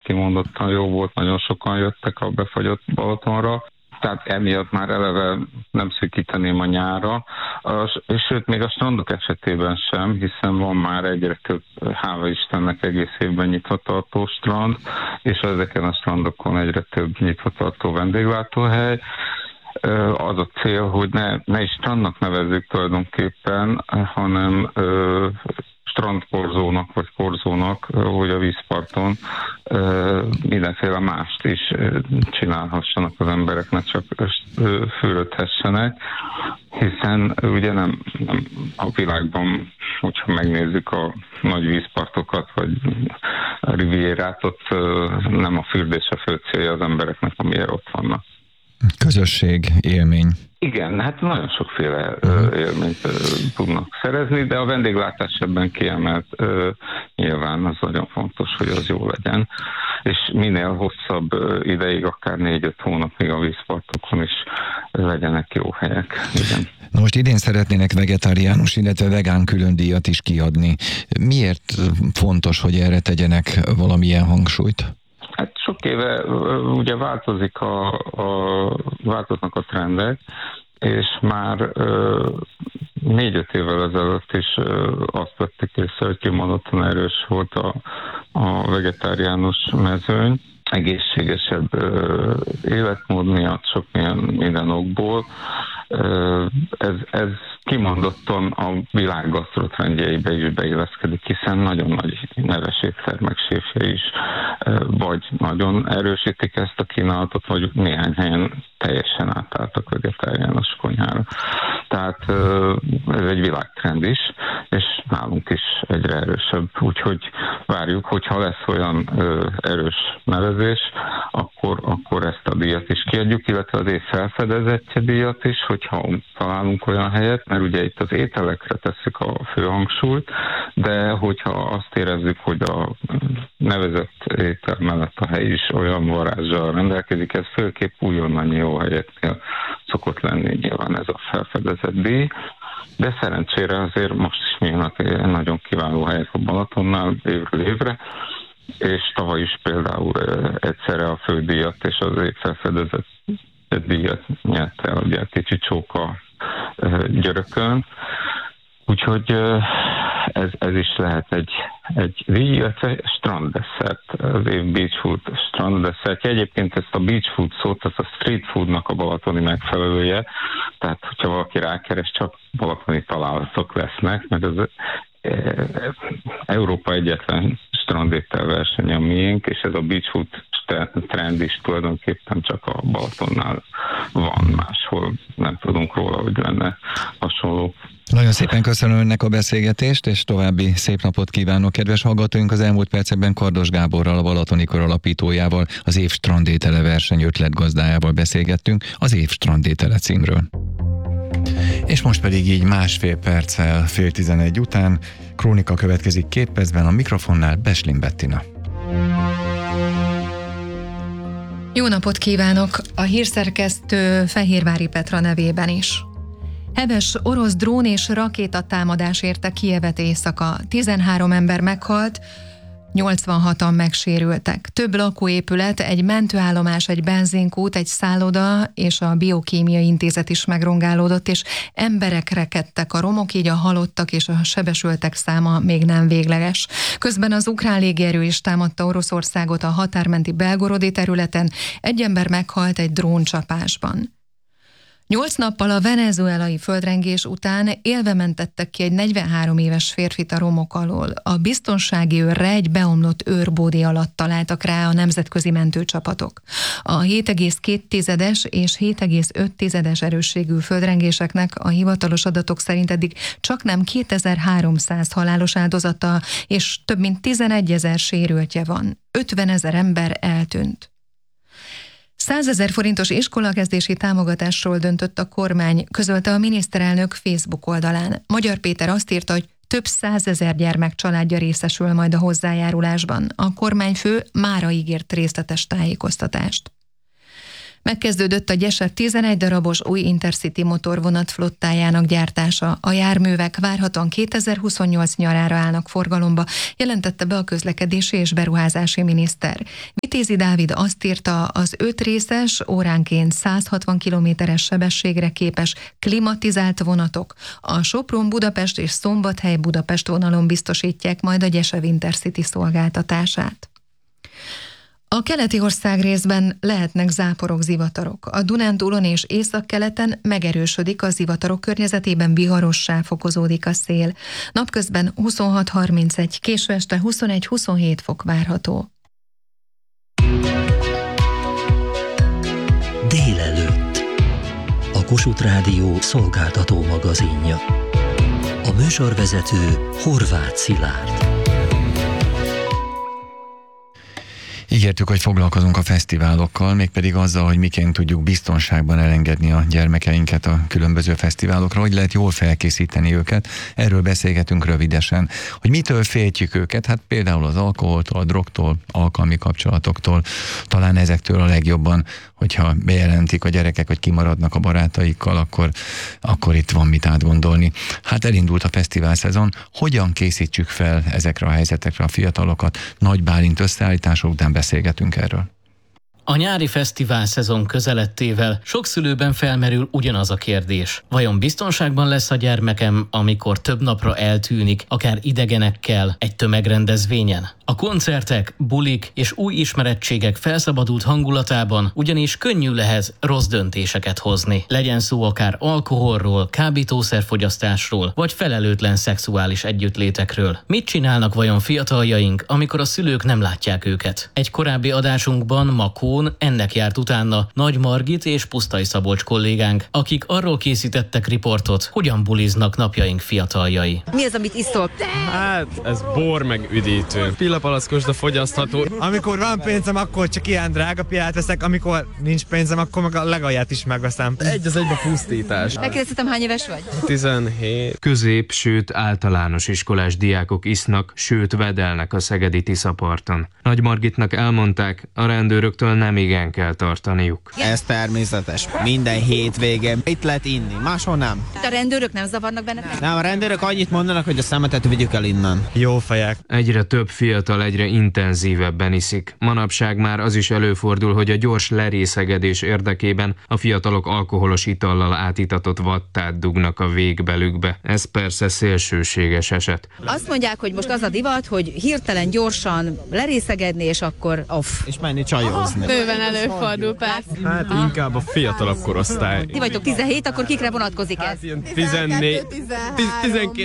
kimondottan jó volt, nagyon sokan jöttek a befagyott Balatonra, tehát emiatt már eleve nem szűkíteném a nyárra, sőt még a strandok esetében sem, hiszen van már egyre több, hála Istennek, egész évben nyitva tartó strand, és ezeken a strandokon egyre több nyitva tartó vendéglátóhely. Az a cél, hogy ne is strandnak nevezzük tulajdonképpen, hanem strandkorzónak vagy korzónak, hogy a vízparton mindenféle mást is csinálhassanak az emberek, ne csak fürödhessenek, hiszen ugye nem a világban, hogyha megnézzük a nagy vízpartokat, vagy a rivierát, ott nem a fürdés a fő célja az embereknek, amiért ott vannak. Közösség, élmény. Igen, hát nagyon sokféle élményt tudnak szerezni, de a vendéglátás ebben kiemelt nyilván az nagyon fontos, hogy az jó legyen. És minél hosszabb ideig, akár 4-5 hónapig a vízpartokon is legyenek jó helyek. Igen. Na most idén szeretnének vegetáriánus, illetve vegán különdíjat is kiadni. Miért fontos, hogy erre tegyenek valamilyen hangsúlyt? Hát sok éve ugye változnak a trendek, és már 4-5 évvel ezelőtt is azt vették észre, hogy kimondottan erős volt a vegetáriánus mezőny, egészségesebb életmód miatt, sok minden okból. Ez kimondottan a világ gasztrotrendjeibe is beilleszkedik, hiszen nagyon nagy neves éttermek séfje is vagy nagyon erősítik ezt a kínálatot, vagy néhány helyen teljesen átálltak vegetáriánus konyhára. Tehát ez egy világtrend is, és nálunk is egyre erősebb. Úgyhogy várjuk, hogyha lesz olyan erős nevezés, akkor ezt a díjat is kiadjuk, illetve az év felfedezettje díjat is, hogyha találunk olyan helyet, mert ugye itt az ételekre tesszük a fő hangsúlyt, de hogyha azt érezzük, hogy a nevezett étel mellett a hely is olyan varázssal rendelkezik, ez főképp újonnan jó helyeknél szokott lenni nyilván ez a felfedezett díj, de szerencsére azért most is nyílnak nagyon kiváló helyek a Balatonnál évről évre, és tavaly is például egyszerre a fődíjat és az év felfedezett díjat nyerte ugye a Kicsi Csóka Györökön. Úgyhogy ez is lehet egy díj, illetve stranddesszert, az év beach food stranddesszert. Egyébként ezt a beach food szót, az a street foodnak a balatoni megfelelője, tehát hogyha valaki rákeres, csak balatoni találatok lesznek, mert ez Európa egyetlen strandétel verseny a miénk, és ez a beach food trend is tulajdonképpen csak a Balatonnál van, máshol nem tudunk róla, hogy lenne hasonló. Nagyon szépen köszönöm önnek a beszélgetést, és további szép napot kívánok, kedves hallgatóink! Az elmúlt percekben Kardos Gáborral, a Balatoni Kör alapítójával, az év strandétele verseny ötletgazdájával beszélgettünk az év strandétele címről. És most pedig így 1,5 perccel 10:30 után Krónika következik 2 percben, a mikrofonnál Beslin Bettina. Jó napot kívánok! A hírszerkesztő Fehérvári Petra nevében is. Heves orosz drón és rakétatámadás érte Kijevet éjszaka. 13 ember meghalt, 86-an megsérültek. Több lakóépület, egy mentőállomás, egy benzinkút, egy szálloda és a Biokémiai Intézet is megrongálódott, és emberek rekedtek a romok, így a halottak és a sebesültek száma még nem végleges. Közben az ukrán légierő is támadta Oroszországot a határmenti Belgorodi területen, egy ember meghalt egy dróncsapásban. 8 nappal a venezuelai földrengés után élve mentettek ki egy 43 éves férfit a romok alól. A biztonsági őrre egy beomlott őrbódé alatt találtak rá a nemzetközi mentőcsapatok. A 7,2 és 7,5 erősségű földrengéseknek a hivatalos adatok szerint eddig csaknem 2300 halálos áldozata és több mint 11 000 sérültje van. 50 000 ember eltűnt. 100 000 forintos iskolakezdési támogatásról döntött a kormány, közölte a miniszterelnök Facebook oldalán. Magyar Péter azt írta, hogy több 100 000 gyermek családja részesül majd a hozzájárulásban. A kormányfő mára ígért részletes tájékoztatást. Megkezdődött a Gyese 11 darabos új Intercity motorvonat flottájának gyártása. A járművek várhatóan 2028 nyarára állnak forgalomba, jelentette be a közlekedési és beruházási miniszter. Vitézi Dávid azt írta, az 5 részes, óránként 160 km/s sebességre képes klimatizált vonatok a Sopron-Budapest és Szombathely-Budapest vonalon biztosítják majd a Gyese Intercity szolgáltatását. A keleti országrészben lehetnek záporok, zivatarok. A Dunántúlon és északkeleten megerősödik a zivatarok környezetében, viharossá fokozódik a szél. Napközben 26-31, késő este 21-27 fok várható. Délelőtt. A Kossuth Rádió szolgáltató magazinja. A műsorvezető Horváth Szilárd. Ígértük, hogy foglalkozunk a fesztiválokkal, mégpedig azzal, hogy miként tudjuk biztonságban elengedni a gyermekeinket a különböző fesztiválokra, hogy lehet jól felkészíteni őket. Erről beszélgetünk rövidesen. Hogy mitől féltjük őket? Hát például az alkoholtól, a drogtól, alkalmi kapcsolatoktól, talán ezektől a legjobban, hogyha bejelentik a gyerekek, hogy kimaradnak a barátaikkal, akkor itt van mit átgondolni. Hát elindult a fesztivál szezon, hogyan készítsük fel ezekre a helyzetekre a fiatalokat? Nagy Bálint összeállítása után beszélgetünk erről. A nyári fesztivál szezon közelettével sok szülőben felmerül ugyanaz a kérdés. Vajon biztonságban lesz a gyermekem, amikor több napra eltűnik, akár idegenekkel, egy tömegrendezvényen? A koncertek, bulik és új ismerettségek felszabadult hangulatában ugyanis könnyű lehet rossz döntéseket hozni. Legyen szó akár alkoholról, kábítószerfogyasztásról, vagy felelőtlen szexuális együttlétekről. Mit csinálnak vajon fiataljaink, amikor a szülők nem látják őket? Egy korábbi adásunkban Makón ennek járt utána Nagy Margit és Pusztai Szabolcs kollégánk, akik arról készítettek riportot, hogyan buliznak napjaink fiataljai. Mi az, amit iszol? Hát, ez bor meg üdítő. Pillapalackosda fogyasztható. Amikor van pénzem, akkor csak ilyen drága piát veszek, amikor nincs pénzem, akkor meg a legalját is megveszem. Egy az egybe pusztítás. Megkérdeztem, hány éves vagy? 17. Közép, sőt általános iskolás diákok isznak, sőt vedelnek a szegedi Tiszaparton. Nagy Margitnak elmondták, a rendőröktől nem igen kell tartaniuk. Ez természetes. Minden hétvégén itt lehet inni, máshol nem. A rendőrök nem zavarnak benneteket? Nem, a rendőrök annyit mondanak, hogy a szemetet vigyük el innen. Jó fejek. Egyre több fiatal egyre intenzívebben iszik. Manapság már az is előfordul, hogy a gyors lerészegedés érdekében a fiatalok alkoholos itallal átitatott vattát dugnak a végbelükbe. Ez persze szélsőséges eset. Azt mondják, hogy most az a divat, hogy hirtelen gyorsan lerészegedni, és akkor off. És menni csajozni. Bőven előfordul, persze. Hát inkább a fiatalabb korosztály. Ti vagytok 17, akkor kikre vonatkozik ez? Hát ilyen 14, 12.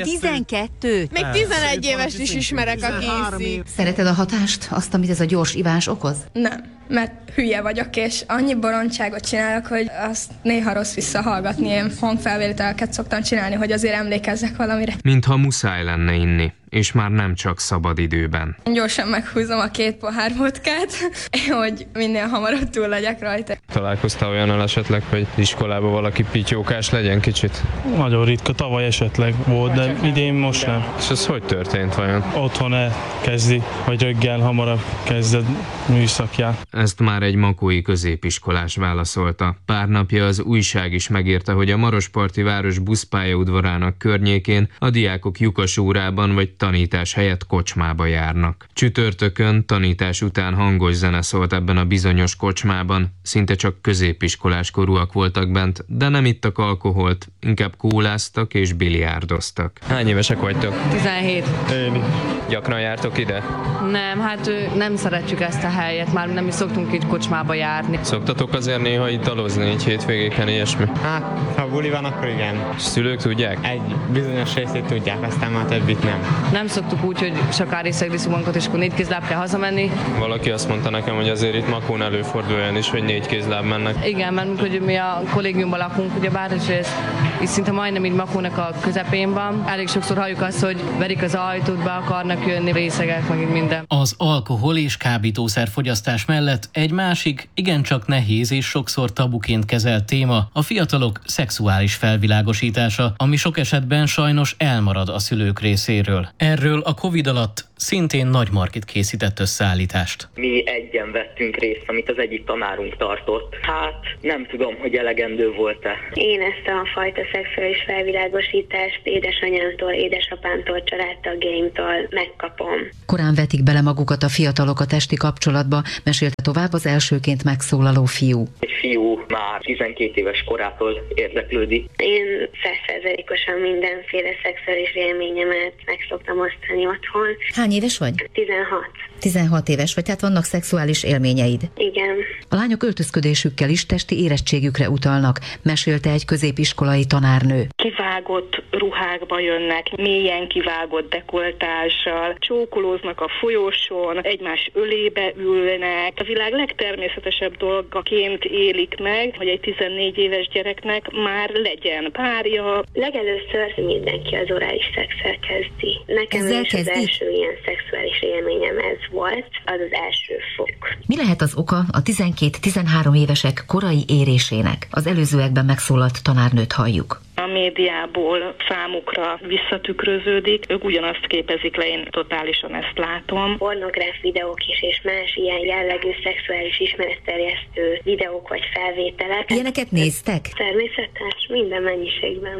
12? Még 11 éves is ismerek, aki iszik. Szereted a hatást, azt, amit ez a gyors ivás okoz? Nem, mert hülye vagyok, és annyi bolondságot csinálok, hogy azt néha rossz visszahallgatni. Én hangfelvételeket szoktam csinálni, hogy azért emlékezzek valamire. Mintha muszáj lenne inni, és már nem csak szabad időben. Gyorsan meghúzom a 2 pohár vodkát, hogy minél hamarabb túl legyek rajta. Találkoztál olyannal esetleg, hogy iskolában valaki pityókás legyen kicsit? Nagyon ritka, tavaly esetleg volt, de idén most nem. És ez hogy történt vajon? Otthon elkezdi, vagy reggel hamarabb kezded műszakját. Ezt már egy makói középiskolás válaszolta. Pár napja az újság is megírta, hogy a Marosparti város buszpályaudvarának környékén a diákok lyukas órában vagy tanítás helyett kocsmába járnak. Csütörtökön tanítás után hangos zene szólt ebben a bizonyos kocsmában, szinte csak középiskolás korúak voltak bent, de nem ittak alkoholt, inkább kóláztak és biliárdoztak. Hány évesek vagytok? 17. Én. Gyakran jártok ide? Nem, hát nem szeretjük ezt a helyet, már nem is szoktunk így kocsmába járni. Szoktatok azért néha italozni, így hétvégéken ilyesmi? Hát, ha buli van, akkor igen. És szülők tudják? Egy bizonyos részét tudják, aztán már többit nem. Nem szoktuk úgy, hogy sokáig szegviszünk magunkat, és akkor 4 kézláb kell hazamenni. Valaki azt mondta nekem, hogy azért itt Makón előfordul olyan is, hogy 4 kézláb mennek. Igen, mert hogy mi a kollégiumban lakunk, ugyebár, és ez így szinte majdnem így Makónak a közepén van. Elég sokszor halljuk azt, hogy verik az ajtót, be akarnak jönni, részegek, meg így minden. Az alkohol és kábítószerfogyasztás mellett egy másik, igencsak nehéz és sokszor tabuként kezelt téma a fiatalok szexuális felvilágosítása, ami sok esetben sajnos elmarad a szülők részéről. Erről a Covid alatt szintén Nagy Margit készített összeállítást. Mi egyen vettünk részt, amit az egyik tanárunk tartott. Hát nem tudom, hogy elegendő volt-e. Én ezt a fajta szexuális felvilágosítást édesanyámtól, édesapámtól, családtagjaimtól megkapom. Korán vetik bele magukat a fiatalok a testi kapcsolatba, mesélte tovább az elsőként megszólaló fiú. Egy fiú már 12 éves korától érdeklődik. Én 100%-osan mindenféle szexuális élményemet meg szoktam osztani otthon. Hány éves vagy? 16. 16 éves vagy, tehát vannak szexuális élményeid. Igen. A lányok öltözködésükkel is testi érettségükre utalnak, mesélte egy középiskolai tanárnő. Kivágott ruhákba jönnek, mélyen kivágott dekoltással, csókolóznak a folyosón, egymás ölébe ülnek. A világ legtermészetesebb dolgaként élik meg, hogy egy 14 éves gyereknek már legyen párja. Legelőször mindenki az orális szexel kezdi. Nekem is az első ilyen szexuális élményem ez volt, az az első fok. Mi lehet az oka a 12-13 évesek korai érésének? Az előzőekben megszólalt tanárnőt halljuk. A médiából számukra visszatükröződik, ők ugyanazt képezik le, én totálisan ezt látom. Pornográf videók is és más ilyen jellegű szexuális ismeretterjesztő videók vagy felvételek. Ilyeneket néztek? Természetes, minden mennyiségben.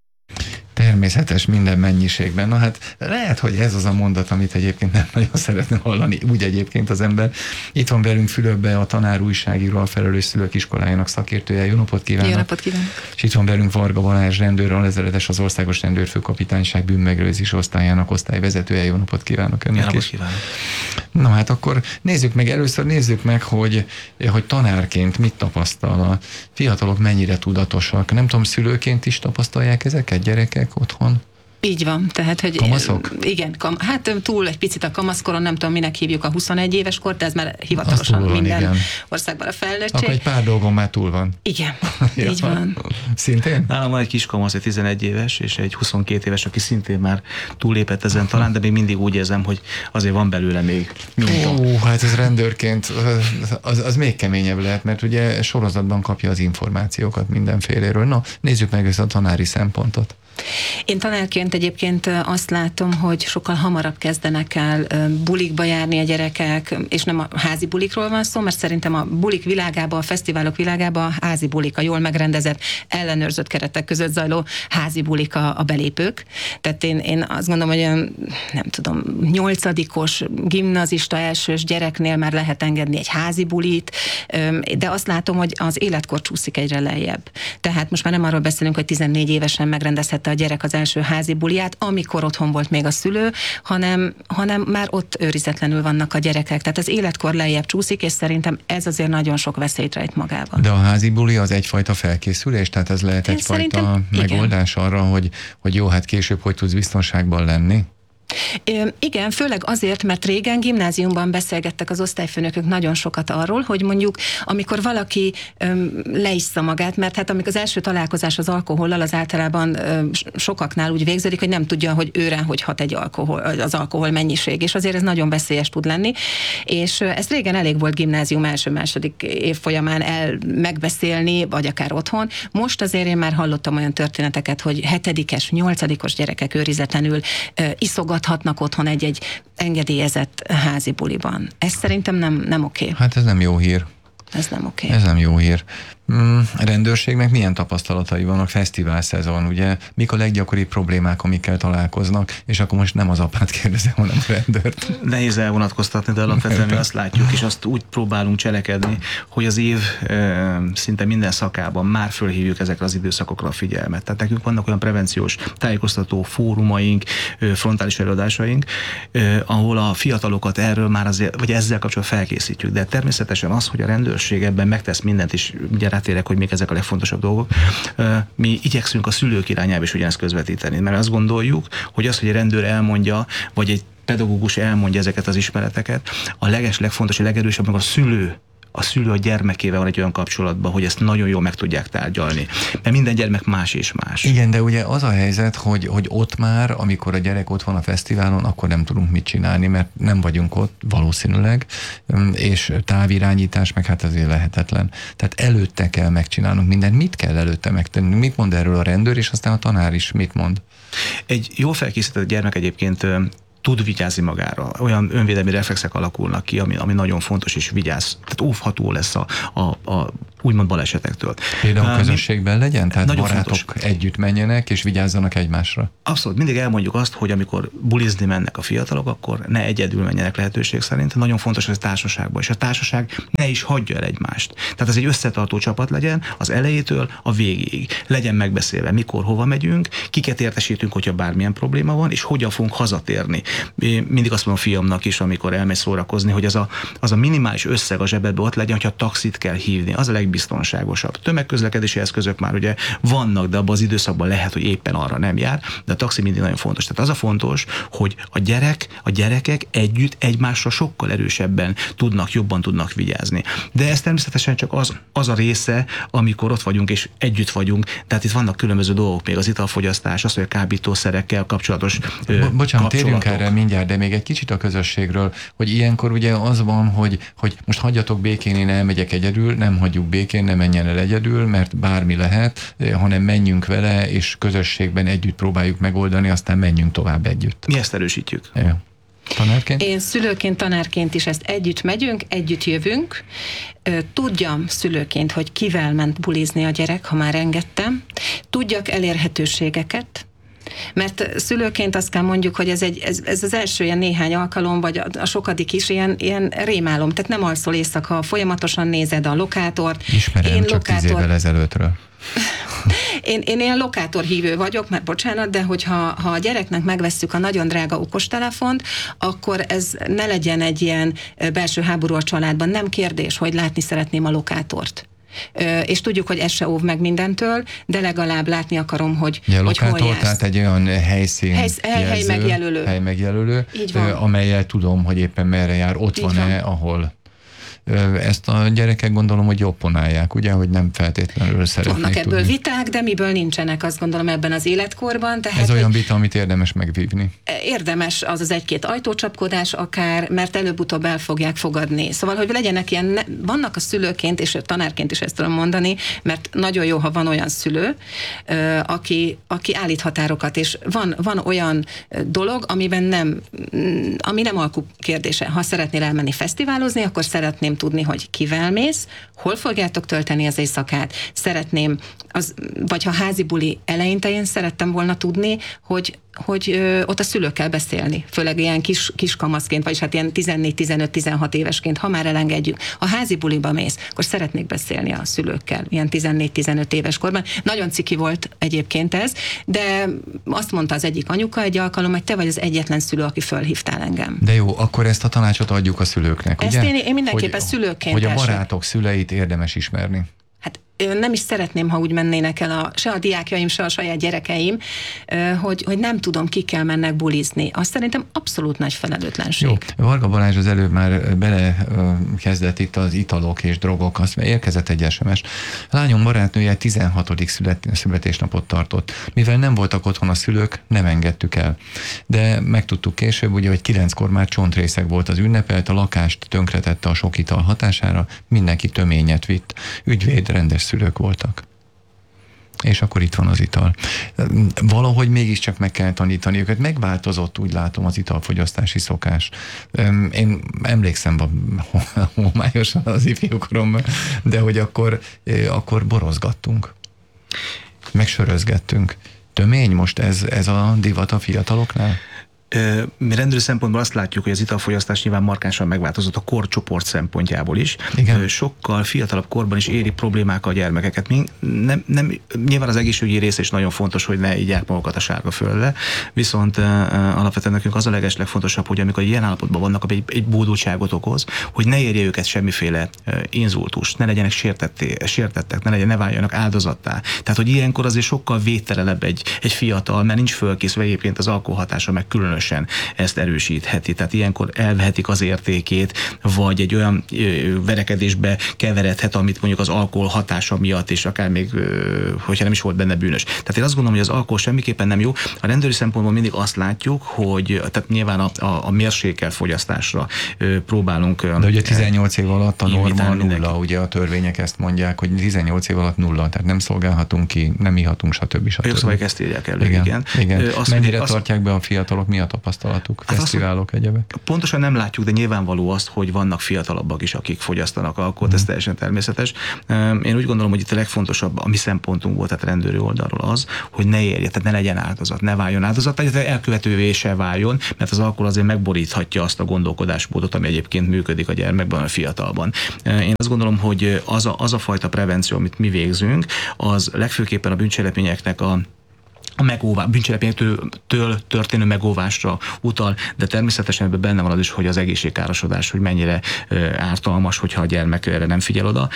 Természetes minden mennyiségben. Na hát lehet, hogy ez az a mondat, amit egyébként nem nagyon szeretne hallani, úgy egyébként az ember. Itt van velünk Fülöpbe a tanár újságíró, a Felelős Szülők Iskolájának szakértője. Jó napot kívánok! Jó napot kívánok! És itt van velünk Varga Balázs rendőr, alezredes, az Országos Rendőrfőkapitányság bűnmegelőzés osztályának osztályvezetője. Jó napot kívánok önnek! Jó napot kívánok! Na hát akkor nézzük meg, hogy tanárként mit tapasztal, a fiatalok mennyire tudatosak. Nem tudom, szülőként is tapasztalják ezeket gyerekek otthon? Így van, tehát, hogy... Kamaszok? Igen, hát túl egy picit a kamaszkoron, nem tudom, minek hívjuk a 21 éves kort, de ez már hivatalosan van, minden igen. országban a felnőttség. Akkor egy pár dolgon már túl van. Igen, így van. Szintén? Nálam van egy kiskamasz, egy 11 éves, és egy 22 éves, aki szintén már túllépett ezen talán, de még mindig úgy érzem, hogy azért van belőle még minta. Hát ez rendőrként, az még keményebb lehet, mert ugye sorozatban kapja az információkat mindenféléről. Na, nézzük meg ezt a tanári szempontot. Én tanárként egyébként azt látom, hogy sokkal hamarabb kezdenek el bulikba járni a gyerekek, és nem a házi bulikról van szó, mert szerintem a bulik világában, a fesztiválok világában a házi bulik, a jól megrendezett, ellenőrzött keretek között zajló házi bulik a belépők. Tehát én azt gondolom, hogy nem tudom, 8-os gimnazista elsős gyereknél már lehet engedni egy házi bulit, de azt látom, hogy az életkor csúszik egyre lejjebb. Tehát most már nem arról beszélünk, hogy 14 évesen megrendezhette a gyerek az első házi buliát, amikor otthon volt még a szülő, hanem már ott őrizetlenül vannak a gyerekek. Tehát az életkor lejjebb csúszik, és szerintem ez azért nagyon sok veszélyt rejt magában. De a házi buli az egyfajta felkészülés, tehát ez lehet egyfajta megoldás arra, hogy jó, hát később hogy tudsz biztonságban lenni? Igen, főleg azért, mert régen gimnáziumban beszélgettek az osztályfőnökök nagyon sokat arról, hogy mondjuk amikor valaki leissza magát, mert hát amikor az első találkozás az alkohollal, az általában sokaknál úgy végződik, hogy nem tudja, hogy őre hogy hat az alkohol mennyiség, és azért ez nagyon veszélyes tud lenni, és ezt régen elég volt gimnázium első-második év folyamán megbeszélni, vagy akár otthon. Most azért én már hallottam olyan történeteket, hogy 7-es, 8-os gyerekek őrizetlenül iszogathatnak otthon egy engedélyezett házi buliban. Ez szerintem nem oké. Hát ez nem jó hír. Ez nem oké. Ez nem jó hír. A rendőrségnek milyen tapasztalatai vannak? Fesztivál szezon, ugye? Mik a leggyakoribb problémák, amikkel találkoznak? És akkor most nem az apát kérdezem, hanem a rendőrt. Nehéz elvonatkoztatni, de alapvetően mi azt látjuk, és azt úgy próbálunk cselekedni, hogy az év szinte minden szakában már fölhívjuk ezekre az időszakokra a figyelmet. Tehát nekünk vannak olyan prevenciós tájékoztató fórumaink, frontális előadásaink, ahol a fiatalokat erről már azért, vagy ezzel kapcsolatban felkészítjük. De természetesen az, hogy a rendőrség ebben megtesz mindent, és ugye rátérek, hogy még ezek a legfontosabb dolgok. Mi igyekszünk a szülők irányába is ugyanezt közvetíteni, mert azt gondoljuk, hogy az, hogy egy rendőr elmondja, vagy egy pedagógus elmondja ezeket az ismereteket, a legfontosabb, legerősebb meg a szülő a gyermekével van egy olyan kapcsolatban, hogy ezt nagyon jól meg tudják tárgyalni. Mert minden gyermek más és más. Igen, de ugye az a helyzet, hogy ott már, amikor a gyerek ott van a fesztiválon, akkor nem tudunk mit csinálni, mert nem vagyunk ott valószínűleg, és távirányítás meg hát azért lehetetlen. Tehát előtte kell megcsinálnunk mindent. Mit kell előtte megtenni? Mit mond erről a rendőr, és aztán a tanár is mit mond? Egy jól felkészített gyermek egyébként tud vigyázni magára. Olyan önvédelmi reflexek alakulnak ki, ami nagyon fontos, és vigyáz. Tehát óvható lesz a úgymond balesetektől. Például közösségben legyen? Tehát nagyon barátok fontos. Együtt menjenek, és vigyázzanak egymásra. Abszolút. Mindig elmondjuk azt, hogy amikor bulizni mennek a fiatalok, akkor ne egyedül menjenek lehetőség szerint. Nagyon fontos, hogy a társaságban, és a társaság ne is hagyja el egymást. Tehát ez egy összetartó csapat legyen az elejétől a végéig. Legyen megbeszélve, mikor, hova megyünk, kiket értesítünk, hogyha bármilyen probléma van, és hogyan fogunk hazatérni. Mindig azt mondom a fiamnak is, amikor elmegy szórakozni, hogy az a minimális összeg a zsebedbe ott legyen, hogyha taxit kell hívni. Az a legbiztonságosabb. Tömegközlekedési eszközök már ugye vannak, de abban az időszakban lehet, hogy éppen arra nem jár, de a taxi mindig nagyon fontos. Tehát az a fontos, hogy a gyerekek együtt egymásra sokkal erősebben jobban tudnak vigyázni. De ez természetesen csak az a része, amikor ott vagyunk és együtt vagyunk. Tehát itt vannak különböző dolgok, még az italfogyasztás, az, hogy a kábítószerekkel kapcsolatos Bocsánat, térjünk erre mindjárt, de még egy kicsit a közösségről, hogy ilyenkor ugye az van, hogy most hagyjatok békén, én elmegyek egyedül, nem hagyjuk békén, ne menjen el egyedül, mert bármi lehet, hanem menjünk vele, és közösségben együtt próbáljuk megoldani, aztán menjünk tovább együtt. Mi ezt erősítjük. Ja. Tanárként? Én szülőként, tanárként is ezt együtt megyünk, együtt jövünk. Tudjam szülőként, hogy kivel ment bulizni a gyerek, ha már engedtem. Tudjak elérhetőségeket, mert szülőként azt kell mondjuk, hogy ez az első ilyen néhány alkalom, vagy a sokadik is ilyen rémálom. Tehát nem alszol éjszaka, folyamatosan nézed a lokátort. Ismerem, csak 10 évvel ezelőttről. Én ilyen lokátorhívő vagyok, mert bocsánat, de hogyha a gyereknek megvesszük a nagyon drága okostelefont, akkor ez ne legyen egy ilyen belső háború a családban. Nem kérdés, hogy látni szeretném a lokátort. És tudjuk, hogy ez se óv meg mindentől, de legalább látni akarom, hogy hol jársz. Tehát egy olyan hely megjelölő, amellyel tudom, hogy éppen merre jár, ott van-e, ahol... Ezt a gyerekek gondolom, hogy opponálják, ugye, hogy nem feltétlenül szeretnék vannak ebből tudni. viták, de miből nincsenek, azt gondolom ebben az életkorban. Tehát, ez olyan vita, amit érdemes megvívni. Érdemes az egy-két ajtócsapkodás akár, mert előbb-utóbb el fogják fogadni. Szóval, hogy legyenek ilyen, vannak a szülőként, és tanárként is ezt tudom mondani, mert nagyon jó, ha van olyan szülő, aki állít határokat, és van olyan dolog, ami nem alkú kérdése. Ha szeretnél elmenni fesztiválozni, akkor szeretném tudni, hogy kivel mész, hol fogjátok tölteni az éjszakát. Szeretném, vagy ha házi buli eleinte én szerettem volna tudni, hogy ott a szülőkkel beszélni, főleg ilyen kis kamaszként, vagyis hát ilyen 14-15-16 évesként, ha már elengedjük. Ha házi buliba mész, akkor szeretnék beszélni a szülőkkel, ilyen 14-15 éves korban. Nagyon ciki volt egyébként ez, de azt mondta az egyik anyuka egy alkalom, hogy te vagy az egyetlen szülő, aki fölhívtál engem. De jó, akkor ezt a tanácsot adjuk a szülőknek, ugye? Ezt én mindenképpen szülőként hogy a barátok szüleit érdemes ismerni. Nem is szeretném, ha úgy mennének el se a diákjaim, se a saját gyerekeim, hogy nem tudom, kikkel mennek bulizni. Azt szerintem abszolút nagy felelőtlenség. Jó, Varga Balázs az előbb már belekezdett itt az italok és drogok, azt érkezett egy SMS. Lányom barátnője 16. születésnapot tartott. Mivel nem voltak otthon a szülők, nem engedtük el. De megtudtuk később, ugye, hogy 9-kor már csontrészeg volt az ünnepelt, a lakást tönkretette a sok ital hatására, mindenki töményet vitt. Ügyvéd, rendes szülők voltak. És akkor itt van az ital. Valahogy mégiscsak meg kell tanítani őket. Megváltozott, úgy látom, az italfogyasztási szokás. Én emlékszem homályosan az ifjúkoromban, de hogy akkor borozgattunk. Meg sörözgettünk. Tömény most ez a divat a fiataloknál? Mi rendőri szempontból azt látjuk, hogy az italfogyasztás nyilván markánsan megváltozott a korcsoport szempontjából is. Igen. Sokkal fiatalabb korban is éri problémák a gyermekeket. Nyilván az egészségügyi rész is nagyon fontos, hogy ne így magukat a sárga földre, viszont alapvetően nekünk az a legeslegfontosabb, hogy amikor ilyen állapotban vannak, egy bódultságot okoz, hogy ne érje őket semmiféle inzultus, ne legyenek sértettek, ne váljanak áldozattá. Tehát, hogy ilyenkor azért sokkal védtelenebb egy fiatal, mert nincs fölkészülve, egyébként az alkohol hatása meg különösen ezt erősítheti. Tehát ilyenkor elvehetik az értékét, vagy egy olyan verekedésbe keveredhet, amit mondjuk az alkohol hatása miatt, és akár még, hogyha nem is volt benne bűnös. Tehát én azt gondolom, hogy az alkohol semmiképpen nem jó. A rendőri szempontból mindig azt látjuk, hogy tehát nyilván a mérsékelt fogyasztásra próbálunk. De ugye 18 év alatt a norma nulla, ugye a törvények ezt mondják, hogy 18 év alatt nulla, tehát nem szolgálhatunk ki, nem ihatunk, stb. A jogszabályok ezt írják elő, igen. Mennyire tartják be a fiatalok, mi a a tapasztalatuk, fesztiválok, egyebek? Pontosan nem látjuk, de nyilvánvaló azt, hogy vannak fiatalabbak is, akik fogyasztanak alkoholt, ez teljesen természetes. Én úgy gondolom, hogy itt a legfontosabb a mi szempontunk volt, tehát rendőri oldalról az, hogy ne érje, tehát ne legyen áldozat, ne váljon áldozat, tehát elkövetővé se váljon, mert az alkohol azért megboríthatja azt a gondolkodásmódot, ami egyébként működik a gyermekben, a fiatalban. Én azt gondolom, hogy az a fajta prevenció, amit mi végzünk, az legfőképpen a bűncselekményeknek a bűncselekményektől történő megóvásra utal, de természetesen ebben benne van az is, hogy az egészségkárosodás, hogy mennyire ártalmas, hogyha a gyermek erre nem figyel oda.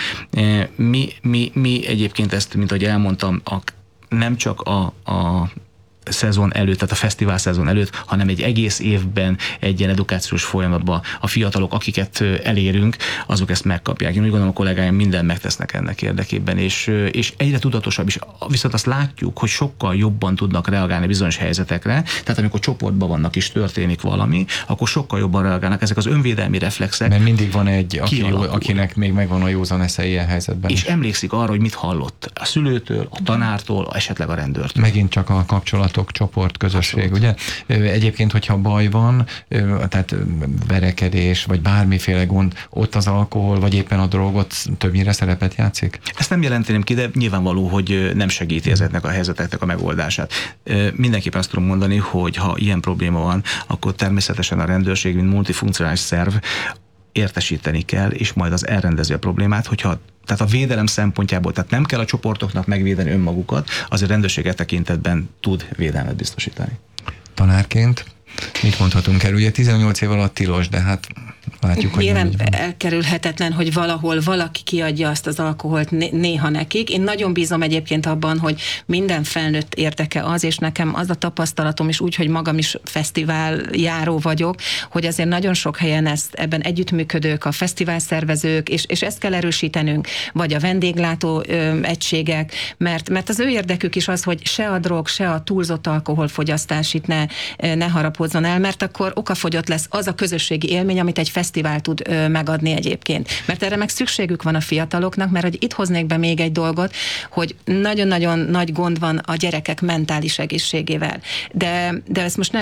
Mi egyébként ezt, mint ahogy elmondtam, nem csak a szezon előtt, tehát a fesztivál szezon előtt, hanem egy egész évben egy ilyen edukációs folyamatban a fiatalok, akiket elérünk, azok ezt megkapják. Én úgy gondolom, a kollégáim mindent megtesznek ennek érdekében, és egyre tudatosabb is. Viszont azt látjuk, hogy sokkal jobban tudnak reagálni bizonyos helyzetekre, tehát amikor csoportban vannak és történik valami, akkor sokkal jobban reagálnak ezek az önvédelmi reflexek. Mert mindig van egy, akinek még megvan a józan esze ilyen helyzetben. És emlékszik arra, hogy mit hallott a szülőtől, a tanártól, esetleg a rendőrtől. Megint csak a kapcsolatok, csoport, közösség, ugye? Egyébként, hogyha baj van, tehát verekedés, vagy bármiféle gond, ott az alkohol, vagy éppen a drogot többnyire szerepet játszik? Ezt nem jelenteném ki, de nyilvánvaló, hogy nem segíti ezeknek a helyzeteknek a megoldását. Mindenképpen azt tudom mondani, hogy ha ilyen probléma van, akkor természetesen a rendőrség, mint multifunkcionális szerv, értesíteni kell, és majd az elrendezi a problémát, tehát a védelem szempontjából, tehát nem kell a csoportoknak megvédeni önmagukat, azért a rendőrség tekintetben tud védelmet biztosítani. Tanárként mit mondhatunk el? Ugye 18 év alatt tilos, de hát látjuk, hogy nyilván elkerülhetetlen, hogy valahol valaki kiadja azt az alkoholt néha nekik. Én nagyon bízom egyébként abban, hogy minden felnőtt érdeke az, és nekem az a tapasztalatom is úgy, hogy magam is fesztiváljáró vagyok, hogy azért nagyon sok helyen ebben együttműködők, a fesztiválszervezők, és ezt kell erősítenünk, vagy a vendéglátó egységek, mert az ő érdekük is az, hogy se a drog, se a túlzott alkoholfogyasztás itt ne harapozzon el, mert akkor okafogyott lesz az a közösségi élmény, amit egy fesztivál tud megadni egyébként. Mert erre meg szükségük van a fiataloknak, mert hogy itt hoznék be még egy dolgot, hogy nagyon-nagyon nagy gond van a gyerekek mentális egészségével. De ezt most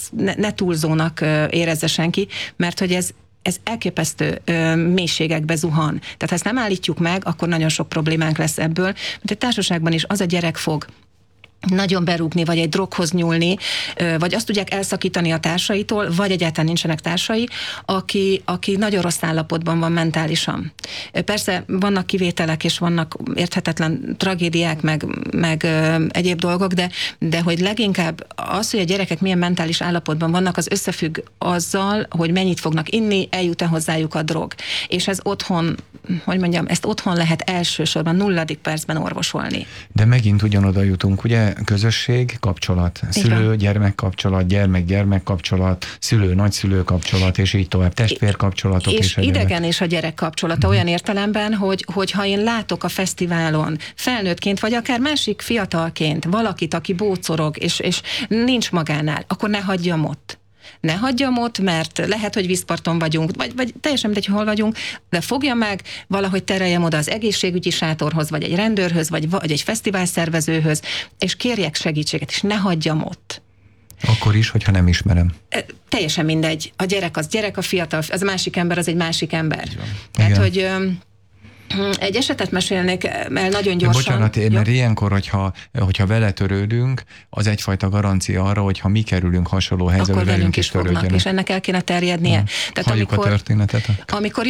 ne túlzónak érezze senki, mert hogy ez elképesztő mélységekbe zuhan. Tehát ha ezt nem állítjuk meg, akkor nagyon sok problémánk lesz ebből. Mert egy társaságban is az a gyerek fog nagyon berúgni, vagy egy droghoz nyúlni, vagy azt tudják elszakítani a társaitól, vagy egyáltalán nincsenek társai, aki nagyon rossz állapotban van mentálisan. Persze vannak kivételek, és vannak érthetetlen tragédiák, meg egyéb dolgok, de hogy leginkább az, hogy a gyerekek milyen mentális állapotban vannak, az összefügg azzal, hogy mennyit fognak inni, eljut-e hozzájuk a drog. És ez otthon, ezt otthon lehet elsősorban 0. percben orvosolni. De megint ugyanoda jutunk, ugye? Közösség, kapcsolat, szülő-gyermek kapcsolat, gyermek-gyermek kapcsolat, szülő-nagyszülő kapcsolat, és így tovább, testvérkapcsolatok. És idegen és a gyerek kapcsolata olyan értelemben, hogy ha én látok a fesztiválon felnőttként, vagy akár másik fiatalként valakit, aki bócorog, és nincs magánál, akkor ne hagyjam ott. Ne hagyjam ott, mert lehet, hogy vízparton vagyunk, vagy teljesen mindegy, hol vagyunk, de fogja meg, valahogy tereljem oda az egészségügyi sátorhoz, vagy egy rendőrhöz, vagy egy fesztiválszervezőhöz, és kérjek segítséget, és ne hagyjam ott. Akkor is, hogyha nem ismerem. Teljesen mindegy. A gyerek az gyerek, a fiatal, az másik ember az egy másik ember. Tehát, hogy egy esetet mesélnék el nagyon gyorsan. Bocsánat, mert ilyenkor, hogyha vele törődünk, az egyfajta garancia arra, hogy ha mi kerülünk hasonló helyzetbe, velünk is törődjenek. És ennek el kéne terjednie. Tehát halljuk a történetet. Amikor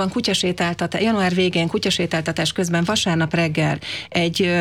január végén kutyasétáltatás közben vasárnap reggel egy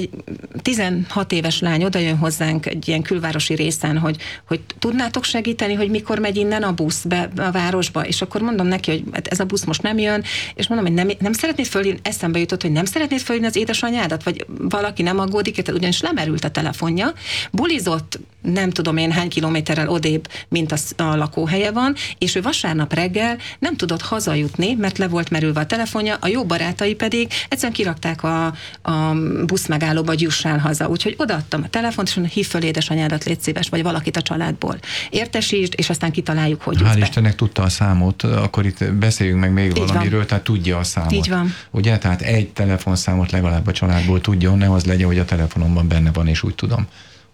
16 éves lány odajön hozzánk egy ilyen külvárosi részen, hogy tudnátok segíteni, hogy mikor megy innen a busz be a városba, és akkor mondom neki, hogy ez a busz most nem jön, és mondom, hogy nem szeretnéd fölhívni, eszembe jutott, hogy nem szeretnéd fölhívni az édesanyádat, vagy valaki nem aggódik, ugyanis lemerült a telefonja, bulizott nem tudom én hány kilométerrel odébb, mint a lakóhelye van, és ő vasárnap reggel nem tudott hazajutni, mert le volt merülve a telefonja, a jó barátai pedig egyszerűen kirakták a busz megállóba, hogy jussál haza. Úgyhogy odaadtam a telefont, és mondom, hív föl édesanyádat, légy szíves, vagy valakit a családból. Értesítsd, és aztán kitaláljuk, hogy Hál' Istennek tudta a számot, akkor itt beszéljünk meg még valamiről, tehát tudja a számot. Így van. Ugye, tehát egy telefonszámot legalább a családból tudjon, ne az legyen, hogy a telefonomban benne van, és úgy tudom.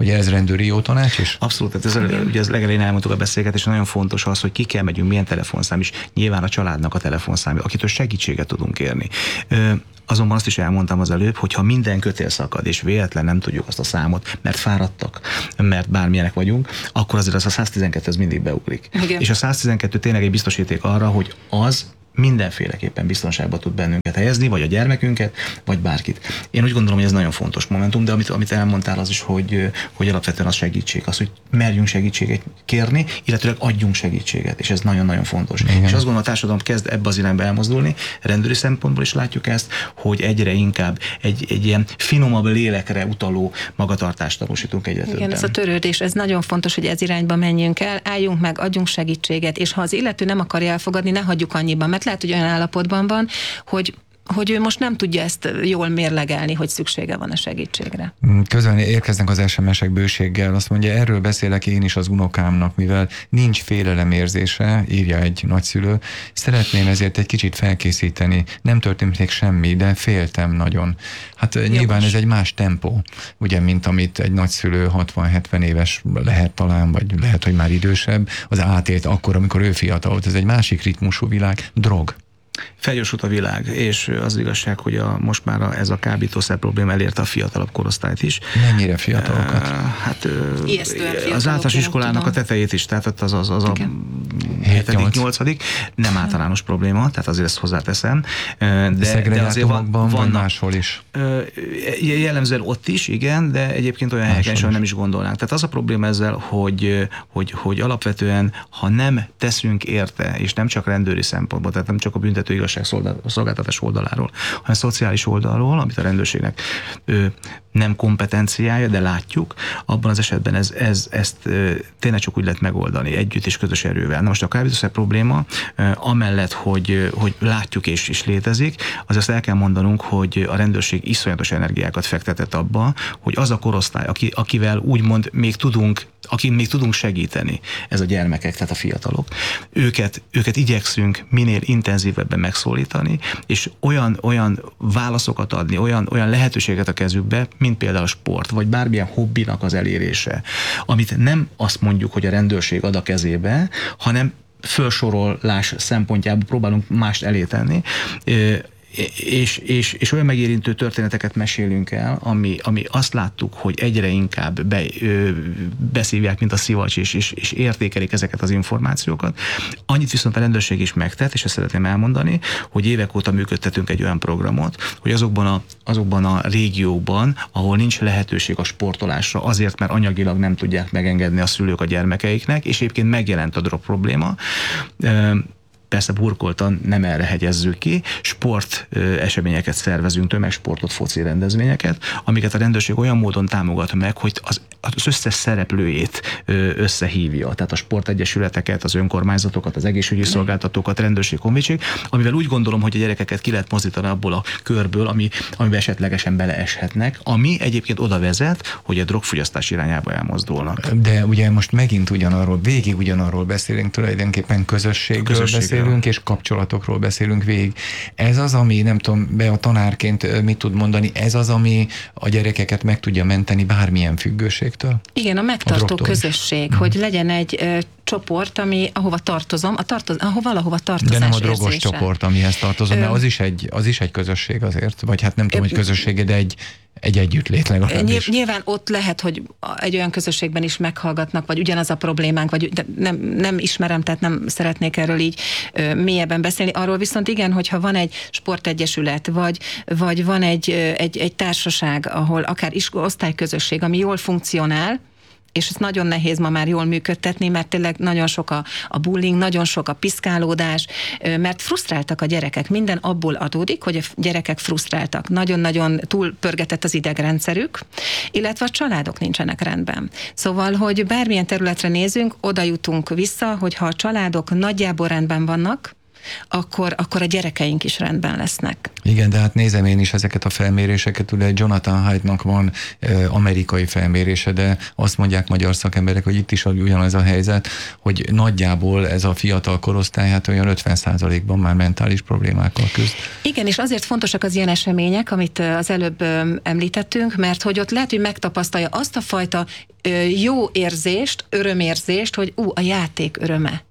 hogy ez rendőri jó tanács is? Abszolút, ugye az legelején elmondtuk a beszélgetés, nagyon fontos az, hogy kikkel megyünk, milyen telefonszám is, nyilván a családnak a telefonszámja, akitől segítséget tudunk kérni. Azonban azt is elmondtam az előbb, hogy ha minden kötél szakad, és véletlen nem tudjuk azt a számot, mert fáradtak, mert bármilyenek vagyunk, akkor azért az a 112 az mindig beugrik. Igen. És a 112 tényleg egy biztosíték arra, hogy az mindenféleképpen biztonságba tud bennünket helyezni, vagy a gyermekünket, vagy bárkit. Én úgy gondolom, hogy ez nagyon fontos momentum, de amit elmondtál az is, hogy alapvetően az segítség, az, hogy merjünk segítséget kérni, illetőleg adjunk segítséget, és ez nagyon-nagyon fontos. Igen. És azt gondolom, a társadalom kezd ebbe az irányba elmozdulni, rendőri szempontból is látjuk ezt, hogy egyre inkább egy ilyen finomabb lélekre utaló magatartást tanúsítunk egyre többen. Igen, ez a törődés, ez nagyon fontos, hogy ez irányba menjünk el, álljunk meg, adjunk segítséget, és ha az illető nem akarja elfogadni, ne hagyjuk annyiban, mert lehet, hogy olyan állapotban van, hogy ő most nem tudja ezt jól mérlegelni, hogy szüksége van a segítségre. Közben érkeznek az SMS-ek bőséggel, azt mondja, erről beszélek én is az unokámnak, mivel nincs félelemérzése, írja egy nagyszülő. Szeretném ezért egy kicsit felkészíteni. Nem történt még semmi, de féltem nagyon. Hát nyilván ez egy más tempó, ugye, mint amit egy nagyszülő 60-70 éves lehet talán, vagy lehet, hogy már idősebb, az átélt akkor, amikor ő fiatal volt. Ez egy másik ritmusú világ, drog. Felgyorsult a világ, és az igazság, hogy most már ez a kábítószer probléma elérte a fiatalabb korosztályt is. Mennyire fiatalokat? Hát az általános iskolának a tetejét is, tehát az a 7.-8. nem általános probléma, tehát azért ezt hozzáteszem. De azért van máshol is. Jellemzően ott is, igen, de egyébként olyan helyeken is, nem is gondolnánk. Tehát az a probléma ezzel, hogy alapvetően, ha nem teszünk érte, és nem csak rendőri szempontból, tehát nem csak a büntető igazságszolgáltatás oldaláról, hanem szociális oldalról, amit a rendőrségnek nem kompetenciája, de látjuk, abban az esetben ezt tényleg csak úgy lehet megoldani, együtt és közös erővel. Na most a kábítószer probléma, amellett, hogy látjuk és létezik, azt el kell mondanunk, hogy a rendőrség iszonyatos energiákat fektetett abba, hogy az a korosztály, akivel úgymond még tudunk segíteni, ez a gyermekek, tehát a fiatalok, őket igyekszünk minél intenzívebben megszólítani, és olyan válaszokat adni, olyan lehetőséget a kezükbe, mint például a sport, vagy bármilyen hobbinak az elérése, amit nem azt mondjuk, hogy a rendőrség ad a kezébe, hanem felsorolás szempontjából próbálunk mást elé tenni, és olyan megérintő történeteket mesélünk el, ami azt láttuk, hogy egyre inkább beszívják, mint a szivacs, és értékelik ezeket az információkat. Annyit viszont a rendőrség is megtett, és ezt szeretném elmondani, hogy évek óta működtetünk egy olyan programot, hogy azokban a régiókban, ahol nincs lehetőség a sportolásra, azért, mert anyagilag nem tudják megengedni a szülők a gyermekeiknek, és egyébként megjelent a drog probléma, persze burkoltan nem erre hegyezzük ki, sport eseményeket szervezünk, tömegsportot, foci rendezvényeket, amiket a rendőrség olyan módon támogat meg, hogy az összes szereplőjét összehívja, tehát a sportegyesületeket, az önkormányzatokat, az egészségügyi szolgáltatókat, rendőrség, honvédség, amivel úgy gondolom, hogy a gyerekeket ki lehet mozdítani abból a körből, amiben esetlegesen beleeshetnek, ami egyébként oda vezet, hogy a drogfogyasztás irányába elmozdulnak. De ugye most megint végig ugyanarról beszélünk, tulajdonképpen közösségről beszélünk, és kapcsolatokról beszélünk végig. Ez az, ami, nem tudom, a tanárként mit tud mondani, ez az, ami a gyerekeket meg tudja menteni bármilyen függőségtől? Igen, a megtartó közösség, hogy legyen egy csoport, ahova tartozom, valahova tartozás de nem a drogos érzése. Csoport, amihez tartozom, mert az is egy közösség azért, vagy hát nem tudom, hogy közössége, de egy együttlét legalábbis. Nyilván ott lehet, hogy egy olyan közösségben is meghallgatnak, vagy ugyanaz a problémánk, vagy nem ismerem, tehát nem szeretnék erről így mélyebben beszélni. Arról viszont igen, hogyha van egy sportegyesület, vagy van egy társaság, ahol akár osztályközösség, ami jól funkcionál, és ez nagyon nehéz ma már jól működtetni, mert tényleg nagyon sok a bullying, nagyon sok a piszkálódás, mert frusztráltak a gyerekek. Minden abból adódik, hogy a gyerekek frusztráltak. Nagyon-nagyon túlpörgetett az idegrendszerük, illetve a családok nincsenek rendben. Szóval, hogy bármilyen területre nézünk, oda jutunk vissza, hogy ha a családok nagyjából rendben vannak, akkor a gyerekeink is rendben lesznek. Igen, de hát nézem én is ezeket a felméréseket, ugye Jonathan Haidt-nak van amerikai felmérése, de azt mondják magyar szakemberek, hogy itt is ugyanaz a helyzet, hogy nagyjából ez a fiatal korosztály hát olyan 50%-ban már mentális problémákkal küzd. Igen, és azért fontosak az ilyen események, amit az előbb említettünk, mert hogy ott lehet, hogy megtapasztalja azt a fajta jó érzést, örömérzést, hogy a játék öröme.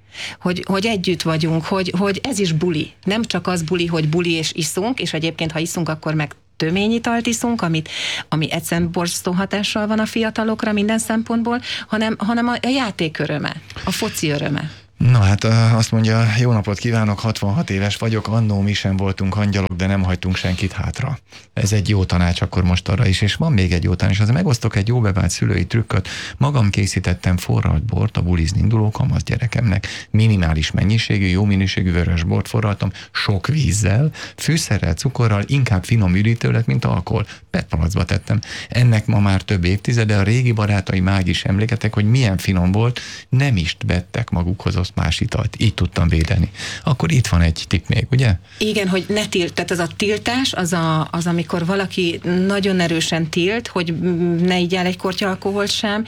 Hogy együtt vagyunk, hogy ez is buli. Nem csak az buli, hogy buli és iszunk, és egyébként, ha iszunk, akkor meg töményitalt iszunk, ami egyszerűen borzasztó hatással van a fiatalokra minden szempontból, hanem a játék öröme, a foci öröme. Na hát azt mondja, jó napot kívánok, 66 éves vagyok, annó mi sem voltunk angyalok, de nem hagytunk senkit hátra. Ez egy jó tanács akkor most arra is, és van még egy jó tanács, az megosztok egy jó bevált szülői trükköt. Magam készítettem forralt bort a bulizni induló kamasz gyerekemnek. Minimális mennyiségű, jó minőségű vörös bort forraltam, sok vízzel, fűszerrel, cukorral, inkább finom üdítő lett, mint alkohol. PET-palacba tettem. Ennek ma már több évtizede, a régi barátai mág is emlékeztek, hogy milyen finom volt, nem is vettek magukhoz más italt. Így tudtam védeni. Akkor itt van egy tipp még, ugye? Igen, hogy ne tilt, tehát ez a tiltás, az amikor valaki nagyon erősen tilt, hogy ne igyál egy kortya alkoholt sem,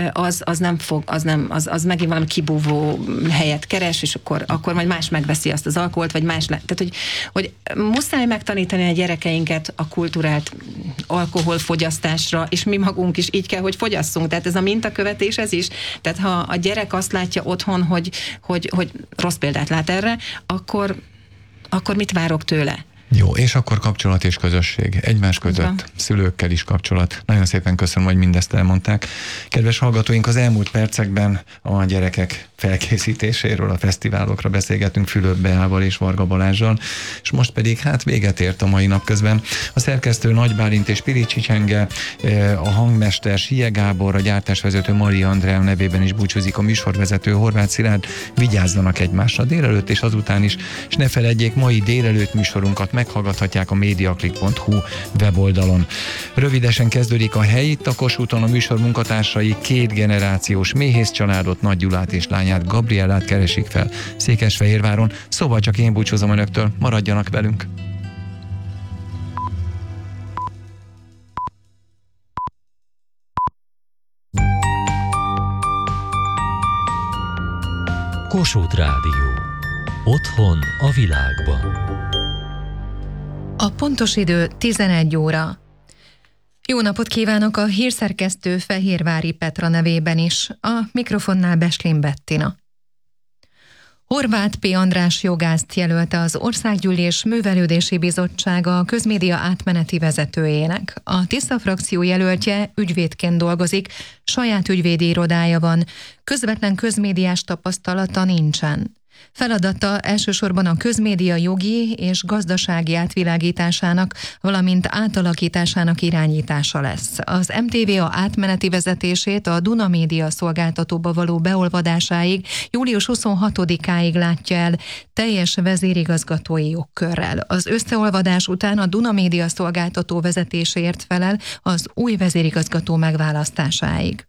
az nem fog, az megint valami kibúvó helyet keres, és akkor majd más megveszi azt az alkoholt, vagy más tehát hogy muszáj megtanítani a gyerekeinket a kulturált alkoholfogyasztásra, és mi magunk is így kell, hogy fogyasszunk. Tehát ez a mintakövetés, ez is. Tehát ha a gyerek azt látja otthon, hogy rossz példát lát erre, akkor mit várok tőle? Jó, és akkor kapcsolat és közösség. Egymás között, szülőkkel is kapcsolat. Nagyon szépen köszönöm, hogy mindezt elmondták. Kedves hallgatóink, az elmúlt percekben a gyerekek felkészítéséről, a fesztiválokra beszélgetünk Fülöp Beával és Varga Balázsral, és most pedig véget ért a mai nap közben. A szerkesztő Nagy Bálint és Piricsi Csenge, a hangmester Sie Gábor, a gyártásvezető Maria Andrea nevében is búcsúzik a műsorvezető Horváth Szilárd. Vigyázzanak egymásra délelőtt és azután is, és ne feledjék, mai délelőtt műsorunkat meghallgathatják a mediaclick.hu weboldalon. Rövidesen kezdődik a hely itt a Kossuthon, a műsor munkatársai 2 generációs Méhész családot, Nagy Gyulát és lányát, Gabriellát keresik fel Székesfehérváron, szóval csak én búcsúzom önöktől, maradjanak velünk! Kossuth Rádió. Otthon a világban. A pontos idő 11 óra. Jó napot kívánok a hírszerkesztő Fehérvári Petra nevében is, a mikrofonnál Beslin Bettina. Horváth P. András jogászt jelölte az Országgyűlés Művelődési Bizottsága a közmédia átmeneti vezetőjének. A Tisza frakció jelöltje ügyvédként dolgozik, saját ügyvédi irodája van, közvetlen közmédiás tapasztalata nincsen. Feladata elsősorban a közmédia jogi és gazdasági átvilágításának, valamint átalakításának irányítása lesz. Az MTVA átmeneti vezetését a Duna Média szolgáltatóba való beolvadásáig július 26-áig látja el teljes vezérigazgatói jogkörrel. Az összeolvadás után a Duna Média szolgáltató vezetéséért felel az új vezérigazgató megválasztásáig.